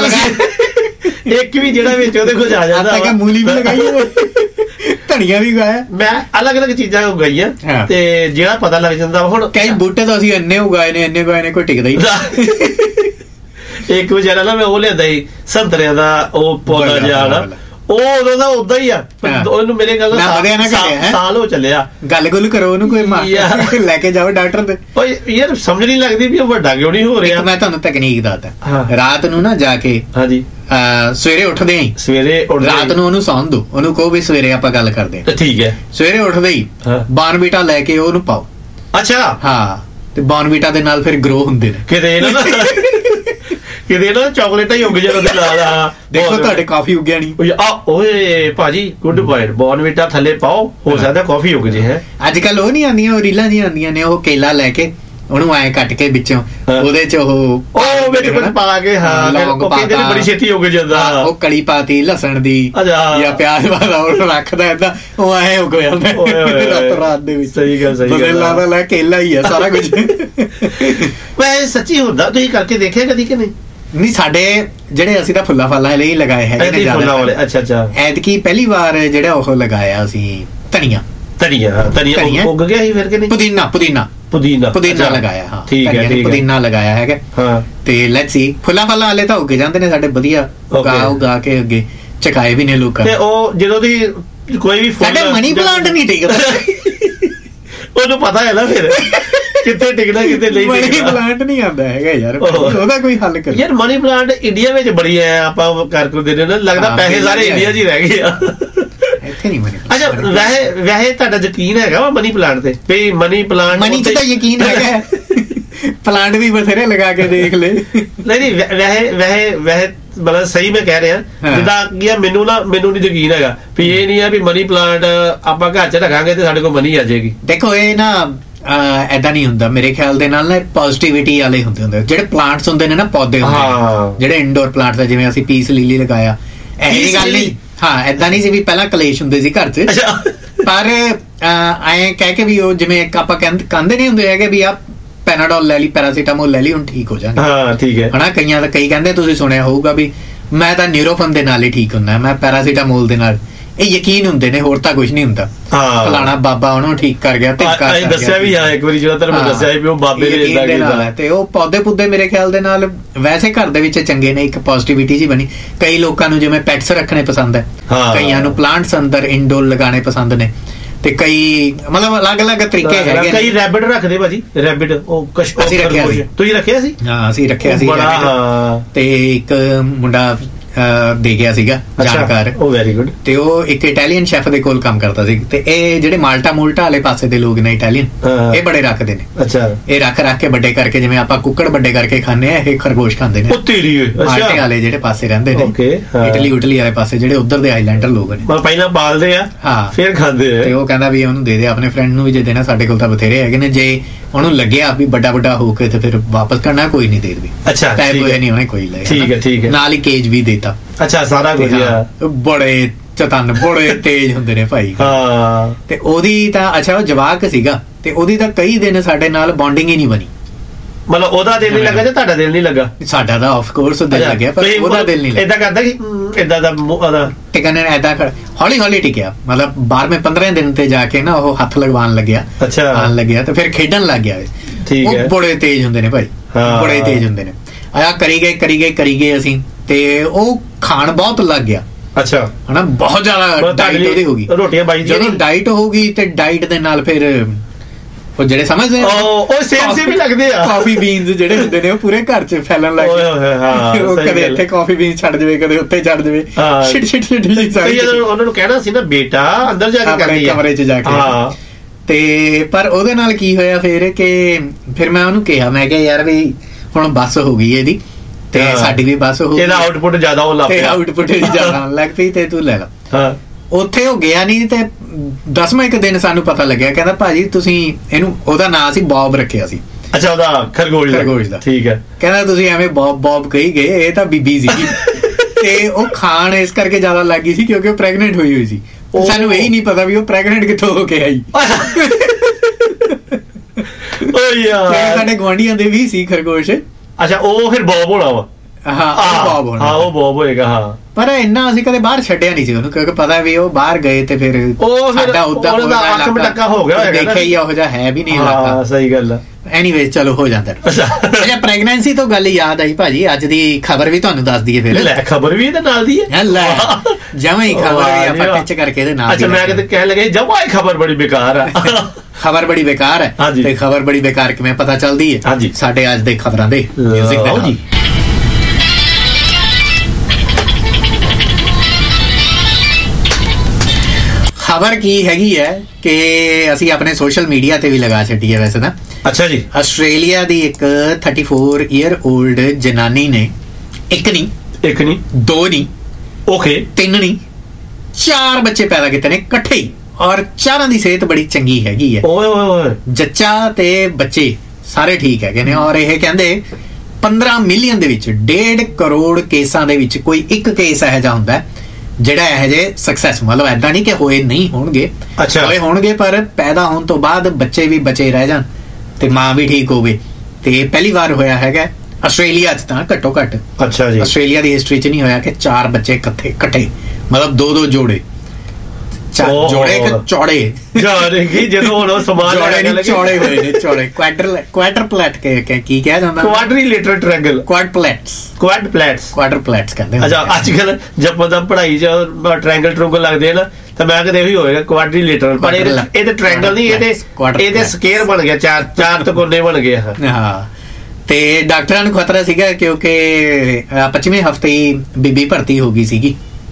ਇੱਕ ਵੀ ਜਿਹੜਾ ਵਿੱਚ ਉਹਦੇ ਕੁਝ ਆ ਜਾਂਦਾ। ਮੂਲੀ ਵੀ ਲਗਾਈ, ਧਨੀਆ ਵੀ ਉਗਾਇਆ, ਮੈਂ ਅਲੱਗ ਅਲੱਗ ਚੀਜ਼ਾਂ ਉਗਾਈਆਂ ਤੇ ਜਿਹੜਾ ਪਤਾ ਲੱਗ ਜਾਂਦਾ। ਹੁਣ ਕਈ ਬੂਟੇ ਤਾਂ ਅਸੀਂ ਇੰਨੇ ਉਗਾਏ ਨੇ ਇੰਨੇ ਉਗਾਏ ਨੇ ਕੋਈ ਟਿਕਦਾ ਹੀ ਨਹੀਂ। ਇੱਕ ਵਿਚਾਰਾ ਨਾ ਮੈਂ ਉਹ ਲਿਆਂਦਾ ਸੀ ਸੰਤਰਿਆਂ ਦਾ ਉਹ ਪੌਦਾ ਜਿਹਾ ਨਾ, ਉਹ ਉਦੋਂ ਦਾ ਉਦਾਂ ਹੀ ਆ। ਉਹਨੂੰ ਮੇਰੇ ਗੱਲ ਸਾਲ ਹੋ ਚੱਲਿਆ। ਗੱਲ ਗੁੱਲ ਕਰੋ ਉਹਨੂੰ, ਕੋਈ ਲੈ ਕੇ ਜਾਓ ਡਾਕਟਰ ਤੇ। ਯਾਰ ਸਮਝ ਨਹੀਂ ਲੱਗਦੀ ਵੀ ਉਹ ਵੱਡਾ ਕਿਉਂ ਨਹੀਂ ਹੋ ਰਿਹਾ। ਮੈਂ ਤੁਹਾਨੂੰ ਤਕਨੀਕ ਦੱਸਦਾ, ਰਾਤ ਨੂੰ ਨਾ ਜਾ ਕੇ ਹਾਂਜੀ ਸਵੇਰੇ ਉੱਠਦੇ ਹੀ ਸਵੇਰੇ ਰਾਤ ਨੂੰ ਉਹਨੂੰ ਸੌਣ ਦੋ, ਉਹਨੂੰ ਕਹੋ ਵੀ ਸਵੇਰੇ ਆਪਾਂ ਗੱਲ ਕਰਦੇ ਹਾਂ। ਠੀਕ ਹੈ। ਸਵੇਰੇ ਉੱਠਦੇ ਹੀ ਬਾਰਨਵੀਟਾ ਲੈ ਕੇ ਉਹਨੂੰ ਪਾਓ। ਅੱਛਾ ਹਾਂ। ਤੇ ਬਾਰਨਵੀਟਾ ਦੇ ਨਾਲ ਫਿਰ ਗਰੋ ਹੁੰਦੇ ਨੇ। ਕਿਤੇ ਨਾ ਕਿਤੇ ਨਾ ਚਾਕਲੇਟਾਂ ਹੀ ਉੱਗ ਜਾਣ ਉਹਦੇ ਨਾਲ। ਦੇਖੋ ਤੁਹਾਡੇ ਕਾਫੀ ਉੱਗਿਆ ਨਹੀਂ। ਓਏ ਭਾਜੀ ਗੁੱਡ ਪੁਆਇੰਟ। ਬਾਰਨਵੀਟਾ ਥੱਲੇ ਪਾਓ, ਹੋ ਸਕਦਾ ਕਾਫੀ ਉੱਗ ਜੇ। ਹੈ ਅੱਜ ਕੱਲ ਉਹ ਨਹੀਂ ਆਉਂਦੀਆਂ ਉਹ ਰੀਲਾਂ ਨਹੀਂ ਆਉਂਦੀਆਂ ਨੇ, ਉਹ ਕੇਲਾ ਲੈ ਕੇ ਉਹਨੂੰ ਐ ਕੱਟ ਕੇ ਵਿੱਚੋਂ ਉਹਦੇ ਚ ਉਹ ਉਹ ਵਿੱਚ ਕੁਝ ਪਾ ਕੇ ਹਾਂ ਕਹਿੰਦੇ ਬੜੀ ਛੇਤੀ ਹੋ ਜਾਂਦਾ, ਉਹ ਕੜੀ ਪਾਤੀ ਲਸਣ ਦੀ ਜਾਂ ਪਿਆਜ਼ ਪਾਦਾ ਉਹ ਰੱਖਦਾ ਏਦਾਂ ਉਹ ਐ ਹੋ ਜਾਂਦਾ ਰਾਤ ਰਾਤ ਦੇ ਵਿੱਚ। ਸਹੀ ਗੱਲ ਸਹੀ ਗੱਲ ਲੱਗਦਾ ਲੈ ਕੇਲਾ ਹੀ ਆ ਸਾਰਾ ਕੁਝ। ਮੈਂ ਸੱਚੀ ਹੁੰਦਾ ਤੁਸੀਂ ਕਰਕੇ ਦੇਖਿਆ ਕਦੀ ਕਿ ਨਹੀਂ? ਨਹੀਂ ਸਾਡੇ ਜਿਹੜੇ ਅਸੀਂ ਤਾਂ ਫੁੱਲਾਂ ਫਾਲਾਂ ਲਈ ਲਗਾਏ ਹੈਗੇ ਨੇ ਜ਼ਿਆਦਾ। ਅੱਛਾ ਅੱਛਾ। ਐਤਕੀ ਪਹਿਲੀ ਵਾਰ ਜਿਹੜਾ ਉਹ ਲਗਾਇਆ ਅਸੀਂ ਧਨੀਆ ਧਨੀਆ ਧਨੀਆ ਉੱਗ ਗਿਆ ਸੀ ਫਿਰ ਕਿ ਨਹੀਂ? ਪੁਦੀਨਾ ਪੁਦੀਨਾ ਪੁਦੀਨਾ ਪੁਦੀਨਾ ਲਗਾਇਆ। ਹਾਂ ਠੀਕ ਹੈ ਠੀਕ ਹੈ ਪੁਦੀਨਾ ਲਗਾਇਆ ਹੈਗਾ। ਹਾਂ ਤੇ ਲੈਟਸ ਸੀ ਫੁੱਲਾਂ ਫਾਲਾਂ ਵਾਲੇ ਤਾਂ ਉੱਗ ਜਾਂਦੇ ਨੇ ਸਾਡੇ ਵਧੀਆ, ਉਗਾ ਉਗਾ ਕੇ ਅੱਗੇ ਚਕਾਏ ਵੀ ਨੇ ਲੋਕਾਂ। ਤੇ ਉਹ ਜਦੋਂ ਦੀ ਕੋਈ ਵੀ ਸਾਡੇ ਮਨੀ ਪਲਾਂਟ ਨਹੀਂ ਟਿਕਦਾ ਉਹਨੂੰ ਪਤਾ ਹੈ ਨਾ ਫਿਰ ਕਿੱਥੇ ਟਿਕਣਾ ਕਿੱਥੇ ਨਹੀਂ। ਮਨੀ ਪਲਾਂਟ ਨਹੀਂ ਆਉਂਦਾ ਹੈਗਾ ਯਾਰ, ਉਹਦਾ ਕੋਈ ਹੱਲ ਕਰ ਯਾਰ। ਮਨੀ ਪਲਾਂਟ ਇੰਡੀਆ ਵਿੱਚ ਬੜੀ ਹੈ, ਆਪਾਂ ਕਰ ਕਰ ਦੇ ਰਹੇ ਲੱਗਦਾ ਪੈਸੇ ਸਾਰੇ ਇੰਡੀਆ 'ਚ ਹੀ ਰਹਿ ਗਏ ਆ ਇੱਥੇ ਨਹੀਂ ਮਨੀ। ਅੱਛਾ ਵੈਸੇ ਵੈਸੇ ਤੁਹਾਡਾ ਯਕੀਨ ਹੈਗਾ ਵਾ ਮਨੀ ਪਲਾਂਟ ਤੇ? ਵੀ ਮਨੀ ਪਲਾਂਟ ਮਨੀ 'ਚ ਤਾਂ ਯਕੀਨ ਹੈਗਾ, ਪਲਾਂਟ ਵੀ ਬਥੇਰੇ ਲਗਾ ਕੇ ਦੇਖ ਲੈ। ਨਹੀਂ ਨਹੀਂ ਵੈਸੇ ਵੈਸੇ ਵੈਸੇ ਮਤਲਬ ਸਹੀ ਮੈਂ ਕਹਿ ਰਿਹਾ ਜਿੱਦਾਂ ਕੀ ਆ, ਮੈਨੂੰ ਨਾ ਮੈਨੂੰ ਨਹੀਂ ਯਕੀਨ ਹੈਗਾ ਵੀ ਇਹ ਨਹੀਂ ਆ ਵੀ ਮਨੀ ਪਲਾਂਟ ਆਪਾਂ ਘਰ 'ਚ ਰੱਖਾਂਗੇ ਤੇ ਸਾਡੇ ਕੋਲ ਮਨੀ ਆ ਜਾਏਗੀ। ਦੇਖੋ ਇਹ ਨਾ ਏਦਾਂ ਨਹੀਂ ਹੁੰਦਾ ਮੇਰੇ ਖਿਆਲ ਦੇ ਨਾਲ ਨਾ, ਪੋਜ਼ਿਟਿਵਿਟੀ ਵਾਲੇ ਹੁੰਦੇ ਹੁੰਦੇ ਜਿਹੜੇ ਪਲਾਂਟਸ ਹੁੰਦੇ ਨੇ ਨਾ, ਪੌਦੇ ਹੁੰਦੇ ਜਿਹੜੇ ਇੰਡੋਰ ਪਲਾਂਟਸ ਆ, ਜਿਵੇਂ ਅਸੀਂ ਪੀਸ ਲੀਲੀ ਲਗਾਇਆ। ਇਹ ਗੱਲ ਨਹੀਂ, ਹਾਂ ਏਦਾਂ ਨਹੀਂ ਸੀ ਵੀ ਪਹਿਲਾਂ ਕਲੇਸ਼ ਹੁੰਦੇ ਸੀ ਘਰ 'ਚ, ਪਰ ਐਂ ਕਹਿ ਕੇ ਵੀ ਉਹ ਜਿਵੇਂ ਆਪਾਂ ਕਹਿੰਦੇ ਨਹੀਂ ਹੁੰਦੇ ਹੈਗੇ ਵੀ ਆ ਪੈਨਾਡੋਲ ਲੈ ਲਈ, ਪੈਰਾਸੀਟਾਮੋਲ ਲੈ ਲਈ, ਹੁਣ ਠੀਕ ਹੋ ਜਾਣਗੇ। ਹਾਂ ਠੀਕ ਹੈ ਹਨਾ। ਕਈਆਂ ਦਾ ਕਈ ਕਹਿੰਦੇ ਤੁਸੀਂ ਸੁਣਿਆ ਹੋਊਗਾ ਵੀ ਮੈਂ ਤਾਂ ਨਿਊਰੋਫਨ ਦੇ ਨਾਲ ਹੀ ਠੀਕ ਹੁੰਦਾ, ਮੈਂ ਪੈਰਾਸੀਟਾਮੋਲ ਦੇ ਨਾਲ। ਇਹ ਯਕੀਨ ਹੁੰਦੇ ਨੇ, ਹੋਰ ਤਾਂ ਕੁਝ ਨਹੀਂ ਹੁੰਦਾ। ਫਲਾਣਾ ਬਾਬਾ ਉਹਨੂੰ ਠੀਕ ਕਰ ਗਿਆ, ਦੱਸਿਆ ਵੀ ਆ ਇੱਕ ਵਾਰੀ ਜਿਹੜਾ ਤੁਹਾਨੂੰ ਦੱਸਿਆ ਵੀ ਉਹ ਬਾਬੇ ਨੇ ਇਦਾਂ ਕੀਤਾ। ਤੇ ਉਹ ਪੌਦੇ ਪੁੱਦੇ ਮੇਰੇ ਖਿਆਲ ਦੇ ਨਾਲ ਵੈਸੇ ਘਰ ਦੇ ਵਿੱਚ ਚੰਗੇ ਨੇ, ਇੱਕ ਪੋਜ਼ਿਟਿਵਿਟੀ ਜੀ ਬਣੀ। ਕਈ ਲੋਕਾਂ ਨੂੰ ਜਿਵੇਂ ਪੈਟਸ ਰੱਖਣੇ ਪਸੰਦ ਹੈ, ਕਈਆਂ ਨੂੰ ਪਲਾਂਟਸ ਅੰਦਰ ਇੰਡੋਰ ਲਗਾਉਣੇ ਪਸੰਦ ਨੇ, ਤੇ ਕਈ ਮਤਲਬ ਅਲੱਗ-ਅਲੱਗ ਤਰੀਕੇ ਹੈਗੇ। ਕਈ ਰੈਬਿਟ ਰੱਖਦੇ ਭਾਜੀ, ਰੈਬਿਟ ਉਹ ਕਸ਼ਮੀਰ ਅਸੀਂ ਰੱਖਿਆ ਸੀ। ਤੁਸੀਂ ਰੱਖਿਆ ਸੀ? ਹਾਂ ਅਸੀਂ ਰੱਖਿਆ ਸੀ। ਤੇ ਇੱਕ ਮੁੰਡਾ ਦੇ ਗਿਆ ਸੀਗਾ ਜਾਣਕਾਰ, ਉਹ ਵੈਰੀ ਗੁੱਡ। ਤੇ ਉਹ ਇੱਕ ਇਟਾਲੀਅਨ ਸ਼ੈਫ ਦੇ ਕੋਲ ਕੰਮ ਕਰਦਾ ਸੀ। ਤੇ ਇਹ ਜਿਹੜੇ ਮਾਲਟਾ ਮੂਲਟਾ ਵਾਲੇ ਪਾਸੇ ਦੇ ਲੋਕ ਨੇ ਇਟਾਲੀਅਨ, ਇਹ ਬੜੇ ਰੱਖਦੇ ਨੇ। ਅੱਛਾ। ਇਹ ਰੱਖ ਰੱਖ ਕੇ ਵੱਡੇ ਕਰਕੇ, ਜਿਵੇਂ ਆਪਾਂ ਕੁੱਕੜ ਵੱਡੇ ਕਰਕੇ ਖਾਂਦੇ ਆ, ਇਹ ਖਰਗੋਸ਼ ਖਾਂਦੇ ਨੇ ਮਾਲਟੇ ਵਾਲੇ ਜਿਹੜੇ ਪਾਸੇ ਰਹਿੰਦੇ ਨੇ, ਇਟਲੀ ਉਟਲੀ ਵਾਲੇ ਪਾਸੇ ਜਿਹੜੇ ਉੱਧਰ ਦੇ ਆਈਲੈਂਡਰ ਲੋਕ ਨੇ। ਪਹਿਲਾਂ ਪਾਲਦੇ ਆ ਹਾਂ ਫਿਰ ਖਾਂਦੇ ਆ। ਤੇ ਉਹ ਕਹਿੰਦਾ ਵੀ ਉਹਨੂੰ ਦੇ ਦੇ ਆਪਣੇ ਫਰੈਂਡ ਨੂੰ ਵੀ, ਜੇ ਦੇਣਾ ਸਾਡੇ ਕੋਲ ਤਾਂ ਬਥੇਰੇ ਹੈਗੇ ਨੇ। ਜੇ ਉਹਨੂੰ ਲੱਗਿਆ ਵੀ ਵੱਡਾ ਵੱਡਾ ਹੋ ਕੇ ਤੇ ਫਿਰ ਵਾਪਸ ਕਰਨਾ, ਕੋਈ ਨਹੀਂ ਦੇ ਦੇ। ਅੱਛਾ ਟਾਈਪ ਹੋਇਆ ਨਹੀਂ ਉਹਨੇ ਕੋਈ ਲਿਆ। ਠੀਕ ਹੈ ਠੀਕ ਹੈ। ਨਾਲ ਹੀ ਕੇਜ ਵੀ ਦੇਤਾ। ਅੱਛਾ ਸਾਰਾ ਕੁਝ। ਬੜੇ ਚਤਨ ਬੜੇ ਤੇਜ਼ ਹੁੰਦੇ ਨੇ ਭਾਈ। ਹਾਂ। ਤੇ ਉਹਦੀ ਤਾਂ ਅੱਛਾ ਉਹ ਜਵਾਕ ਸੀਗਾ, ਤੇ ਉਹਦੀ ਤਾਂ ਕਈ ਦਿਨ ਸਾਡੇ ਨਾਲ ਬੌਂਡਿੰਗ ਹੀ ਨਹੀਂ ਬਣੀ। ਮਤਲਬ ਉਹਦਾ ਦਿਲ ਨਹੀਂ ਲੱਗਾ ਜਾਂ ਤੁਹਾਡਾ ਦਿਲ ਨਹੀਂ ਲੱਗਾ? ਸਾਡਾ ਤਾਂ ਆਫ ਕੋਰਸ ਦਿਲ ਲੱਗਿਆ, ਪਰ ਉਹਦਾ ਦਿਲ ਨਹੀਂ ਲੱਗਾ। ਏਦਾਂ ਕਰਦਾ ਕਿ ਏਦਾਂ ਦਾ ਟਿਕਣ ਏਦਾਂ ਹੌਲੀ ਹੌਲੀ ਟਿਕਿਆ, ਮਤਲਬ ਬਾਰਵੇਂ ਪੰਦਰਾਂ ਦਿਨ ਤੇ ਜਾ ਕੇ ਨਾ ਉਹ ਹੱਥ ਲਗਵਾਉਣ ਲੱਗਿਆ। ਅੱਛਾ। ਆਉਣ ਲੱਗਿਆ ਤੇ ਫਿਰ ਖੇਡਣ ਲੱਗ ਗਿਆ। ਠੀਕ ਹੈ। ਉਹ ਬੜੇ ਤੇਜ਼ ਹੁੰਦੇ ਨੇ ਭਾਈ, ਬੜੇ ਤੇਜ਼ ਹੁੰਦੇ ਨੇ। ਆਇਆ ਕਰੀ ਗਏ ਕਰੀ ਗਏ ਕਰੀ ਗਏ ਅਸੀਂ, ਤੇ ਉਹ ਖਾਣ ਬਹੁਤ ਲੱਗ ਗਿਆ। ਅੱਛਾ। ਹਨਾ ਬਹੁਤ ਜ਼ਿਆਦਾ ਡਾਈਟ ਉਹਦੀ ਹੋ ਗਈ। ਰੋਟੀਆਂ ਬਾਈ ਜਦੋਂ ਡਾਈਟ ਹੋਊਗੀ ਤੇ ਡਾਈਟ ਦੇ ਨਾਲ ਫਿਰ ਉਹ ਜਿਹੜੇ ਸਮਝਦੇ ਉਹ ਸੇਮ ਸੇਮ ਹੀ ਲੱਗਦੇ ਆ। ਕਾਫੀ ਬੀਨਸ ਜਿਹੜੇ ਹੁੰਦੇ ਨੇ ਉਹ ਪੂਰੇ ਘਰ 'ਚ ਫੈਲਣ ਲੱਗ ਗਏ। ਉਹ ਕਦੇ ਇੱਥੇ ਕਾਫੀ ਬੀਨਸ ਛੱਡ ਜਾਵੇ, ਕਦੇ ਉੱਤੇ ਛੱਡ ਜਾਵੇ, ਛਿਟ ਛਿਟ ਛਿਟ ਜੀ ਸਾਰੀ। ਉਹਨਾਂ ਨੂੰ ਕਹਿਣਾ ਸੀ ਨਾ ਬੇਟਾ ਅੰਦਰ ਜਾ ਕੇ ਕਰਨੀ ਹੈ, ਕਮਰੇ 'ਚ ਜਾ ਕੇ। ਤੇ ਪਰ ਉਹਦੇ ਨਾਲ ਕੀ ਹੋਇਆ ਫਿਰ ਕਿ ਫਿਰ ਮੈਂ ਉਹਨੂੰ ਕਿਹਾ, ਮੈਂ ਕਿਹਾ ਯਾਰ ਵੀ ਹੁਣ ਬੱਸ ਹੋ ਗਈ ਇਹਦੀ, ਤੇ ਸਾਡੀ ਵੀ ਬੱਸ ਹੋ ਗਈ, ਇਹਦਾ ਆਊਟਪੁੱਟ ਜ਼ਿਆਦਾ ਹੋਣ ਲੱਗ ਪਿਆ, ਆਊਟਪੁੱਟ ਜ਼ਿਆਦਾ ਹੋਣ ਲੱਗ ਪਈ, ਤੇ ਤੂੰ ਲੈ ਲਾ। ਹਾਂ। ਉੱਥੇ ਉਹ ਗਿਆ ਨਹੀਂ, ਤੇ ਦਸਵਾਂ ਇੱਕ ਦਿਨ ਸਾਨੂੰ ਪਤਾ ਲੱਗਿਆ, ਕਹਿੰਦਾ ਭਾਜੀ ਤੁਸੀਂ ਇਹਨੂੰ, ਉਹਦਾ ਨਾਂ ਸੀ ਬੌਬ ਰੱਖਿਆ ਸੀ। ਅੱਛਾ ਉਹਦਾ ਖਰਗੋਸ਼ ਦਾ। ਖਰਗੋਸ਼ ਦਾ। ਠੀਕ ਹੈ। ਕਹਿੰਦਾ ਤੁਸੀਂ ਐਵੇਂ ਬੌਬ ਬੌਬ ਕਹੀ ਗਏ, ਇਹ ਤਾਂ ਬੀਬੀ ਸੀ। ਤੇ ਉਹ ਖਾਣ ਇਸ ਕਰਕੇ ਜ਼ਿਆਦਾ ਲੱਗ ਗਈ ਸੀ ਕਿਉਂਕਿ ਉਹ ਪ੍ਰੈਗਨੈਂਟ ਹੋਈ ਹੋਈ ਸੀ। ਸਾਨੂੰ ਇਹ ਨਹੀਂ ਪਤਾ ਵੀ ਉਹ ਪ੍ਰੈਗਨੈਂਟ ਕਿੱਥੋਂ ਹੋ ਕੇ ਆਈ। ਸਾਡੇ ਗੁਆਂਢੀਆਂ ਦੇ ਵੀ ਸੀ ਖਰਗੋਸ਼। ਅੱਛਾ ਉਹ ਫਿਰ ਬੌਬ ਹੋਣਾ ਵਾ। ਹਾਂ ਬੌਬ ਹੋਣਾ। ਹਾਂ ਉਹ ਬੌਬ ਹੋਏਗਾ। ਹਾਂ ਪਰ ਇੰਨਾ ਅਸੀਂ ਕਦੇ ਬਾਹਰ ਛੱਡਿਆ ਨਹੀਂ ਸੀ ਉਹਨੂੰ, ਕਿਉਂਕਿ ਪਤਾ ਵੀ ਉਹ ਬਾਹਰ ਗਏ ਤੇ ਫਿਰ ਸਾਡਾ ਉੱਦਾਂ ਮਟੱਕਾ ਹੋ ਗਿਆ, ਦੇਖਿਆ ਹੀ ਉਹੋ ਜਿਹਾ ਹੈ ਵੀ ਨਹੀਂ ਇਲਾਕਾ। ਸਹੀ ਗੱਲ ਹੈ। ਐਨੀਵੇਜ਼ ਚਲੋ ਹੋ ਜਾਂਦਾ। ਅੱਛਾ ਪ੍ਰੈਗਨੈਂਸੀ ਤੋਂ ਗੱਲ ਯਾਦ ਆਈ ਭਾਜੀ, ਅੱਜ ਦੀ ਖਬਰ ਵੀ ਤੁਹਾਨੂੰ ਦੱਸ ਦਈਏ ਫਿਰ। ਲੈ ਖਬਰ ਵੀ ਇਹਦੇ ਨਾਲ ਦੀ ਹੈ। ਲੈ ਜਮਾਂ ਹੀ ਖਬਰ ਵੀ ਆਪਾਂ ਟਿਚ ਕਰਕੇ ਇਹਦੇ ਨਾਲ। ਅੱਛਾ ਮੈਂ ਕਿਤੇ ਕਹਿਣ ਲੱਗਾ ਜਮਾਂ ਹੀ ਖਬਰ ਬੜੀ ਬੇਕਾਰ ਹੈ। ਖਬਰ ਬੜੀ ਬੇਕਾਰ ਹੈ। ਤੇ ਖਬਰ ਬੜੀ ਬੇਕਾਰ ਕਿਵੇਂ ਪਤਾ ਚੱਲਦੀ ਹੈ? ਹਾਂਜੀ ਸਾਡੇ ਅੱਜ ਦੇ ਖਬਰਾਂ ਦੇ ਮਿਊਜ਼ਿਕ ਦੇ ਨਾਲ। ਖਬਰ ਕੀ ਹੈਗੀ ਹੈ ਕਿ ਅਸੀਂ ਆਪਣੇ ਸੋਸ਼ਲ ਮੀਡੀਆ ਤੇ ਵੀ ਲਗਾ ਛੱਡੀ ਹੈ ਵੈਸੇ ਤਾਂ। ਅੱਛਾ ਜੀ। ਆਸਟ੍ਰੇਲੀਆ ਦੀ ਇੱਕ ਚੌਂਤੀ ਈਅਰ 올ਡ ਜਨਾਨੀ ਨੇ ਇੱਕ ਨਹੀਂ ਇੱਕ ਨਹੀਂ ਦੋ ਨਹੀਂ ਓਕੇ ਤਿੰਨ ਨਹੀਂ ਚਾਰ ਬੱਚੇ ਪੈਦਾ ਕੀਤੇ ਨੇ ਇਕੱਠੇ ਹੀ, ਔਰ ਚਾਰਾਂ ਦੀ ਸਿਹਤ ਬੜੀ ਚੰਗੀ ਹੈਗੀ ਹੈ। ਓਏ ਓਏ ਓਏ। ਜੱਚਾ ਤੇ ਬੱਚੇ ਸਾਰੇ ਠੀਕ ਹੈਗੇ ਨੇ। ਔਰ ਇਹ ਕਹਿੰਦੇ ਪੰਦਰਾਂ ਮਿਲੀਅਨ ਦੇ ਵਿੱਚ ਡੇਢ ਕਰੋੜ ਕੇਸਾਂ ਦੇ ਵਿੱਚ ਕੋਈ ਇੱਕ ਕੇਸ ਇਹੋ ਜਿਹਾ ਹੁੰਦਾ ਜਿਹੜਾ ਇਹੋ ਜਿਹੇ ਸਕਸੈਸ, ਮਤਲਬ ਏਦਾਂ ਨਹੀਂ ਕਿ ਹੋਏ ਨਹੀਂ ਹੋਣਗੇ, ਹੋਏ ਹੋਣਗੇ ਪਰ ਪੈਦਾ ਹੋਣ ਤੋਂ ਬਾਅਦ ਬੱਚੇ ਵੀ ਬਚੇ ਰਹਿ ਜਾਣ ਤੇ ਮਾਂ ਵੀ ਠੀਕ ਹੋਵੇ। ਤੇ ਪਹਿਲੀ ਵਾਰ ਹੋਇਆ ਹੈਗਾ ਆਸਟ੍ਰੇਲੀਆ 'ਚ ਤਾਂ ਘੱਟੋ ਘੱਟ। ਅੱਛਾ ਜੀ। ਆਸਟ੍ਰੇਲੀਆ ਦੀ ਹਿਸਟਰੀ 'ਚ ਨਹੀਂ ਹੋਇਆ ਕਿ ਚਾਰ ਬੱਚੇ ਇਕੱਠੇ ਇਕੱਠੇ ਮਤਲਬ ਦੋ ਦੋ ਜੋੜੇ ਜੋੜੇ ਕਿ ਚੌੜੇ ਜਦੋਂ ਹੁਣ ਸਮਾਨ ਚੌੜੇ ਹੋਏ ਨੇ, ਚੌੜੇ ਕੁਆਡਰ ਕੁਆਡਰਪਲੈਟ ਕੀ ਕਿਹਾ ਜਾਂਦਾ, ਕੁਆਡਰੀਲੇਟਰਲ ਟ੍ਰਾਇੰਗਲ, ਕੁਆਡਪਲੈਟਸ ਕੁਆਡਪਲੈਟਸ ਕੁਆਡਰਪਲੈਟਸ ਕਹਿੰਦੇ। ਅੱਛਾ ਅੱਜ ਕੱਲ ਜਦ ਦਾ ਪੜ੍ਹਾਈ 'ਚ ਟ੍ਰਾਇੰਗਲ ਟਰੂੰਗਲ ਲੱਗਦੇ ਨਾ ਤਾਂ ਮੈਂ ਕਹਿੰਦਾ ਇਹੀ ਹੋਏਗਾ ਕੁਆਡਰੀਲੇਟਰਲ, ਪਰ ਇਹ ਤੇ ਟ੍ਰਾਇੰਗਲ ਨਹੀਂ, ਇਹਦੇ ਇਹਦੇ ਸਕੁਅਰ ਬਣ ਗਿਆ, ਚਾਰ ਚਾਰ ਤਕੋਨੇ ਬਣ ਗਏ। ਹਾਂ ਤੇ ਡਾਕਟਰਾਂ ਨੂੰ ਖਤਰਾ ਸੀਗਾ ਕਿਉਂਕਿ ਪੱਚੀਵੇਂ ਹਫ਼ਤੇ ਹੀ ਬੀਬੀ ਭਰਤੀ ਹੋ ਗਈ ਸੀਗੀ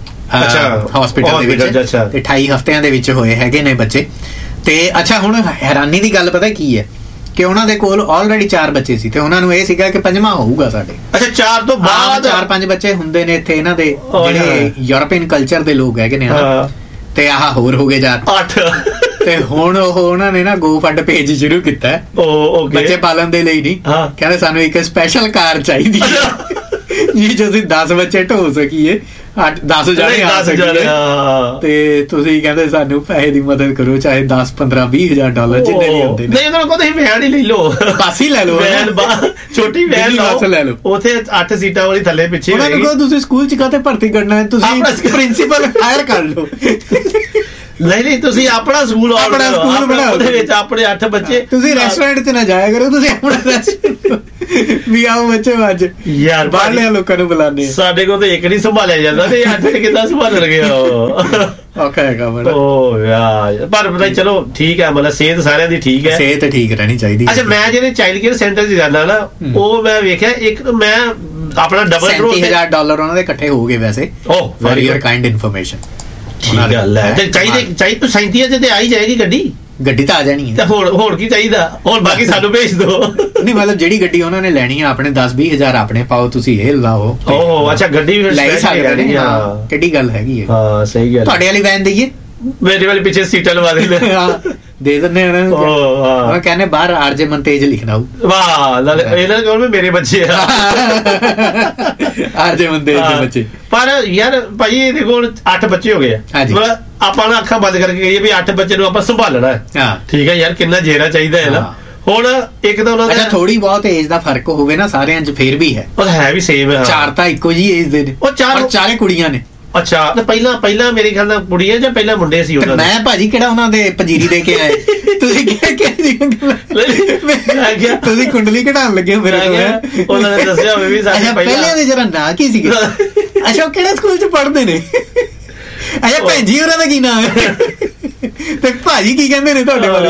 ਹਸਪੀਟਲ ਦੇ ਵਿੱਚ ਤੇ ਅਠਾਈ ਹਫ਼ਤਿਆਂ ਦੇ ਵਿੱਚ ਹੋਏ ਹੈਗੇ ਨੇ ਬੱਚੇ। ਤੇ ਅੱਛਾ ਹੁਣ ਹੈਰਾਨੀ ਦੀ ਗੱਲ ਪਤਾ ਕੀ ਹੈ ਕਿ ਉਹਨਾਂ ਦੇ ਕੋਲ ਆਲਰੇਡੀ ਚਾਰ ਬੱਚੇ ਸੀ ਤੇ ਉਹਨਾਂ ਨੂੰ ਇਹ ਸੀਗਾ ਕਿ ਪੰਜਵਾਂ ਹੋਊਗਾ ਸਾਡੇ। ਅੱਛਾ ਚਾਰ ਤੋਂ ਬਾਅਦ ਚਾਰ ਪੰਜ ਬੱਚੇ ਹੁੰਦੇ ਨੇ ਇੱਥੇ ਇਹਨਾਂ ਦੇ ਜਿਹੜੇ ਯੂਰਪੀਅਨ ਕਲਚਰ ਦੇ ਲੋਕ ਹੈਗੇ ਨੇ ਤੇ ਆਹ ਹੋਰ ਹੋ ਗਏ ਜਾ ਅੱਠ। ਤੇ ਹੁਣ ਉਹ ਉਹਨਾਂ ਨੇ ਨਾ ਗੋ ਫੰਡ ਪੇਜ ਸ਼ੁਰੂ ਕੀਤਾ ਬੱਚੇ ਪਾਲਣ ਦੇ ਲਈ। ਨਹੀਂ ਕਹਿੰਦੇ ਸਾਨੂੰ ਇੱਕ ਸਪੈਸ਼ਲ ਕਾਰ ਚਾਹੀਦੀ ਜੀ ਜੋ ਅਸੀਂ ਦਸ ਬੱਚੇ ਢੋ ਸਕੀਏ, ਅੱਠ ਦਸ ਜਾਣੇ ਆ ਸਕੀਏ ਤੇ ਤੁਸੀਂ ਕਹਿੰਦੇ ਸਾਨੂੰ ਪੈਸੇ ਦੀ ਮਦਦ ਕਰੋ, ਚਾਹੇ ਦਸ ਪੰਦਰਾਂ ਵੀਹ ਹਜ਼ਾਰ ਡਾਲਰ ਜਿੰਨੇ ਵੀ ਹੁੰਦੇ ਨੇ। ਨਹੀਂ ਉਹਨਾਂ ਕੋਲ ਤੁਸੀਂ ਵੈਨ ਹੀ ਲੈ ਲਓ, ਬੱਸ ਹੀ ਲੈ ਲਓ, ਛੋਟੀ ਵੈਨ ਲੈ ਲਓ, ਉੱਥੇ ਅੱਠ ਸੀਟਾਂ ਵਾਲੀ ਥੱਲੇ ਪਿੱਛੇ। ਉਹਨਾਂ ਨੂੰ ਕਹੋ ਤੁਸੀਂ ਸਕੂਲ 'ਚ ਕਾਹਤੇ ਭਰਤੀ ਕਰਨਾ ਹੈ, ਤੁਸੀਂ ਪ੍ਰਿੰਸੀਪਲ ਹਾਇਰ ਕਰ ਲਓ। ਨਹੀਂ ਨਹੀਂ ਤੁਸੀਂ ਆਪਣਾ ਸਕੂਲ ਆਪਣਾ ਸਕੂਲ ਬਣਾਓ, ਉਹਦੇ ਵਿੱਚ ਆਪਣੇ ਅੱਠ ਬੱਚੇ। ਤੁਸੀਂ ਰੈਸਟੋਰੈਂਟ 'ਚ ਨਾ ਜਾਇਆ ਕਰੋ, ਤੁਸੀਂ ਆਪਣਾ ਰੈਸਟੋਰੈਂਟ ਵੀ ਆਓ ਬੱਚੇ ਅੱਜ ਯਾਰ ਬਾਹਰਲੇ ਲੋਕਾਂ ਨੂੰ ਬੁਲਾਉਂਦੇ। ਸਾਡੇ ਕੋਲ ਤਾਂ ਇੱਕ ਨਹੀਂ ਸੰਭਾਲਿਆ ਜਾਂਦਾ ਤੇ ਅੱਠ ਕਿੱਦਾਂ ਸੰਭਾਲ ਗਿਆ, ਔਖਾ ਹੈਗਾ ਬੜਾ। ਓ ਯਾਰ ਪਰ ਪਤਾ ਚਲੋ ਠੀਕ ਹੈ, ਮਤਲਬ ਸਿਹਤ ਸਾਰਿਆਂ ਦੀ ਠੀਕ ਹੈ, ਸਿਹਤ ਠੀਕ ਰਹਿਣੀ ਚਾਹੀਦੀ। ਅੱਛਾ ਮੈਂ ਜਿਹੜੇ ਚਾਈਲਡ ਕੇਅਰ ਸੈਂਟਰ 'ਚ ਜਾਂਦਾ ਨਾ ਉਹ ਮੈਂ ਵੇਖਿਆ ਇੱਕ ਮੈਂ ਆਪਣਾ ਡਬਲ ਸੈਂਤੀ ਹਜ਼ਾਰ ਡਾਲਰ ਉਹਨਾਂ ਦੇ ਇਕੱਠੇ ਹੋ ਗਏ ਵੈਸੇ। ਓ ਵੈਰੀ ਕਾਈਂਡ ਇਨਫੋਰਮੇਸ਼ਨ। ਠੀਕ ਗੱਲ ਹੈ। ਤੇ ਚਾਹੀਦੇ ਚਾਹੀਦੇ ਸੈਂਤੀਆਂ 'ਚ ਤੇ ਆ ਹੀ ਜਾਏਗੀ ਗੱਡੀ, ਗੱਡੀ ਤਾਂ ਆ ਜਾਣੀ ਹੈ। ਹੋਰ ਹੋਰ ਕੀ ਚਾਹੀਦਾ, ਹੋਰ ਬਾਕੀ ਸਾਨੂੰ ਭੇਜ ਦਿਓ। ਨਹੀਂ ਮਤਲਬ ਜਿਹੜੀ ਗੱਡੀ ਉਹਨਾਂ ਨੇ ਲੈਣੀ ਆ ਆਪਣੇ ਦਸ ਵੀਹ ਹਜ਼ਾਰ ਆਪਣੇ ਪਾਓ, ਤੁਸੀਂ ਇਹ ਲਾਓ। ਓਹ ਅੱਛਾ ਗੱਡੀ ਲੈ ਸਕਦੇ ਨੇ, ਕਿਹੜੀ ਗੱਲ ਹੈਗੀ ਹੈ। ਹਾਂ ਸਹੀ ਗੱਲ। ਤੁਹਾਡੇ ਵਾਲੀ ਵੈਨ ਦੇਈਏ, ਮੇਰੇ ਵਾਲੇ ਪਿੱਛੇ ਸੀਟਾਂ ਲਵਾ ਦੇਣੇ, ਦੇ ਦਿੰਦੇ ਉਹਨਾਂ ਨੂੰ। ਉਹ ਕਹਿੰਦੇ ਬਾਹਰ ਆਰਜੇ ਮਨਤੇਜ ਲਿਖਣਾ ਹੋ। ਵਾਹ ਇਹਨਾਂ ਕੋਲ ਮੇਰੇ ਬੱਚੇ ਆ ਆਰਜੇ ਮਨਤੇਜ ਦੇ ਬੱਚੇ। ਪਰ ਯਾਰ ਭਾਈ ਇਹਦੇ ਕੋਲ ਅੱਠ ਬੱਚੇ ਹੋ ਗਏ ਆ, ਆਪਾਂ ਨਾ ਅੱਖਾਂ ਬੰਦ ਕਰਕੇ ਕਹੀਏ ਵੀ ਅੱਠ ਬੱਚੇ ਨੂੰ ਆਪਾਂ ਸੰਭਾਲਣਾ ਹੈ। ਠੀਕ ਹੈ ਯਾਰ, ਕਿੰਨਾ ਜੇਰਾ ਚਾਹੀਦਾ ਹੈ ਨਾ। ਹੁਣ ਇੱਕ ਤਾਂ ਉਹਨਾਂ ਦਾ ਥੋੜੀ ਬਹੁਤ ਏਜ ਦਾ ਫਰਕ ਹੋਵੇ ਨਾ ਸਾਰਿਆਂ 'ਚ, ਫੇਰ ਵੀ ਹੈ ਉਹ ਹੈ ਵੀ ਸੇਮ ਹੈ। ਚਾਰ ਤਾਂ ਇੱਕੋ ਜੀ ਏਜ ਦੇ ਨੇ, ਉਹ ਚਾਰ ਚਾਰੇ ਕੁੜੀਆਂ ਨੇ। ਅੱਛਾ ਤੇ ਪਹਿਲਾਂ ਪਹਿਲਾਂ ਮੇਰੇ ਖਿਆਲ ਨਾਲ ਕੁੜੀਆਂ ਜਾਂ ਪਹਿਲਾਂ ਮੁੰਡੇ ਸੀ ਉਹਨਾਂ ਦੇ? ਮੈਂ ਭਾਜੀ ਕਿਹੜਾ ਉਹਨਾਂ ਦੇ ਪੰਜੀਰੀ ਦੇ ਕੇ ਆਏ, ਤੁਸੀਂ ਤੁਸੀਂ ਕੁੰਡਲੀ ਕਢਾਉਣ ਲੱਗੇ ਮੇਰੇ ਕੋਲ। ਉਹਨਾਂ ਨੇ ਦੱਸਿਆ ਹੋਵੇ ਵੀ ਸਾਡੇ ਪਹਿਲਾਂ ਦੇ ਜਰਾ ਨਾਂ ਕੀ ਸੀਗੇ? ਅੱਛਾ ਉਹ ਕਿਹੜੇ ਸਕੂਲ 'ਚ ਪੜ੍ਹਦੇ ਨੇ? ਅੱਛਾ ਭੈਣ ਜੀ ਉਹਨਾਂ ਦਾ ਕੀ ਨਾਮ ਹੈ ਤੇ ਭਾਜੀ ਕੀ ਕਹਿੰਦੇ ਨੇ ਤੁਹਾਡੇ ਬਾਰੇ?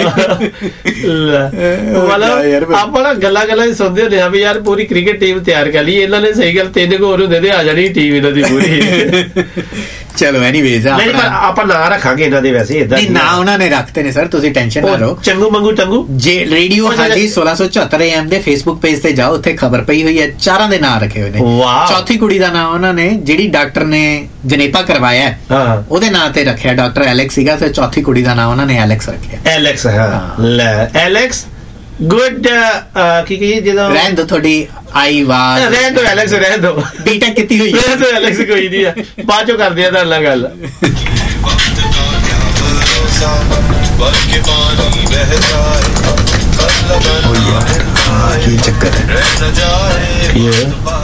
ਮਤਲਬ ਆਪਾਂ ਨਾ ਗੱਲਾਂ ਗੱਲਾਂ ਸੁਣਦੇ ਹੁੰਦੇ ਆ ਵੀ ਯਾਰ ਪੂਰੀ ਕ੍ਰਿਕਟ ਟੀਮ ਤਿਆਰ ਕਰ ਲਈ ਇਹਨਾਂ ਨੇ, ਸਹੀ ਗੱਲ ਤਿੰਨ ਕੁ ਹੋਰ ਹੁੰਦੇ ਤੇ ਆ ਜਾਣੀ ਟੀਮ ਇਹਨਾਂ ਦੀ ਪੂਰੀ। ਚਲੋ ਐਨੀਵੇਜ਼ ਆਪਾਂ ਨਾਂ ਰੱਖਾਂਗੇ ਇਹਨਾਂ ਦੇ, ਵੈਸੇ ਇਦਾਂ ਨਹੀਂ ਨਾ ਉਹਨਾਂ ਨੇ ਰੱਖਤੇ ਨੇ ਸਰ, ਤੁਸੀਂ ਟੈਨਸ਼ਨ ਨਾ ਲਓ। ਚੰਗੂ ਮੰਗੂ ਟੰਗੂ ਜੇ ਰੇਡੀਓ ਹਾਂਜੀ ਸੋਲਾਂ ਸੌ ਚੁਹੱਤਰ ਏ ਐਮ ਦੇ ਫੇਸਬੁੱਕ ਪੇਜ ਤੇ ਜਾਓ, ਉੱਥੇ ਖਬਰ ਪਈ ਹੋਈ ਹੈ, ਚਾਰਾਂ ਦੇ ਨਾਂ ਰੱਖੇ ਹੋਏ ਨੇ। ਚੌਥੀ ਕੁੜੀ ਦਾ ਨਾਂ ਉਹਨਾਂ ਨੇ ਜਿਹੜੀ ਡਾਕਟਰ ਨੇ ਜਨੇਪਾ ਕਰਵਾਇਆ ਉਹਦੇ ਨਾਂ ਤੇ ਰੱਖਿਆ, ਡਾਕਟਰ ਐਲੈਕਸ ਸੀਗਾ, ਤੇ ਚੌਥੀ ਕੁੜੀ ਦਾ ਨਾਂ ਉਹਨਾਂ ਨੇ ਐਲੈਕਸ ਰੱਖਿਆ। ਐਲੈਕਸ ਲੈ ਐਲੈਕਸ ਗੁੱਡ ਕੀ ਕਹੀਏ ਜਦੋਂ ਰਹਿਣ ਦੋ ਤੁਹਾਡੀ ਆਈ ਵਾਰ ਰਹਿਣ ਦੋ ਐਲੈਕਸ ਰਹਿਣ ਦੋ ਬੀਟੈਕ ਕੀਤੀ ਹੋਈ ਰਹਿਣ ਦੋ ਐਲੈਕਸ ਕੋਈ ਨਹੀਂ ਹੈ, ਬਾਅਦ ਚੋਂ ਕਰਦੇ ਆ ਤੁਹਾਡੇ ਨਾਲ ਗੱਲ। ਕੀ ਚੱਕਰ ਹੈ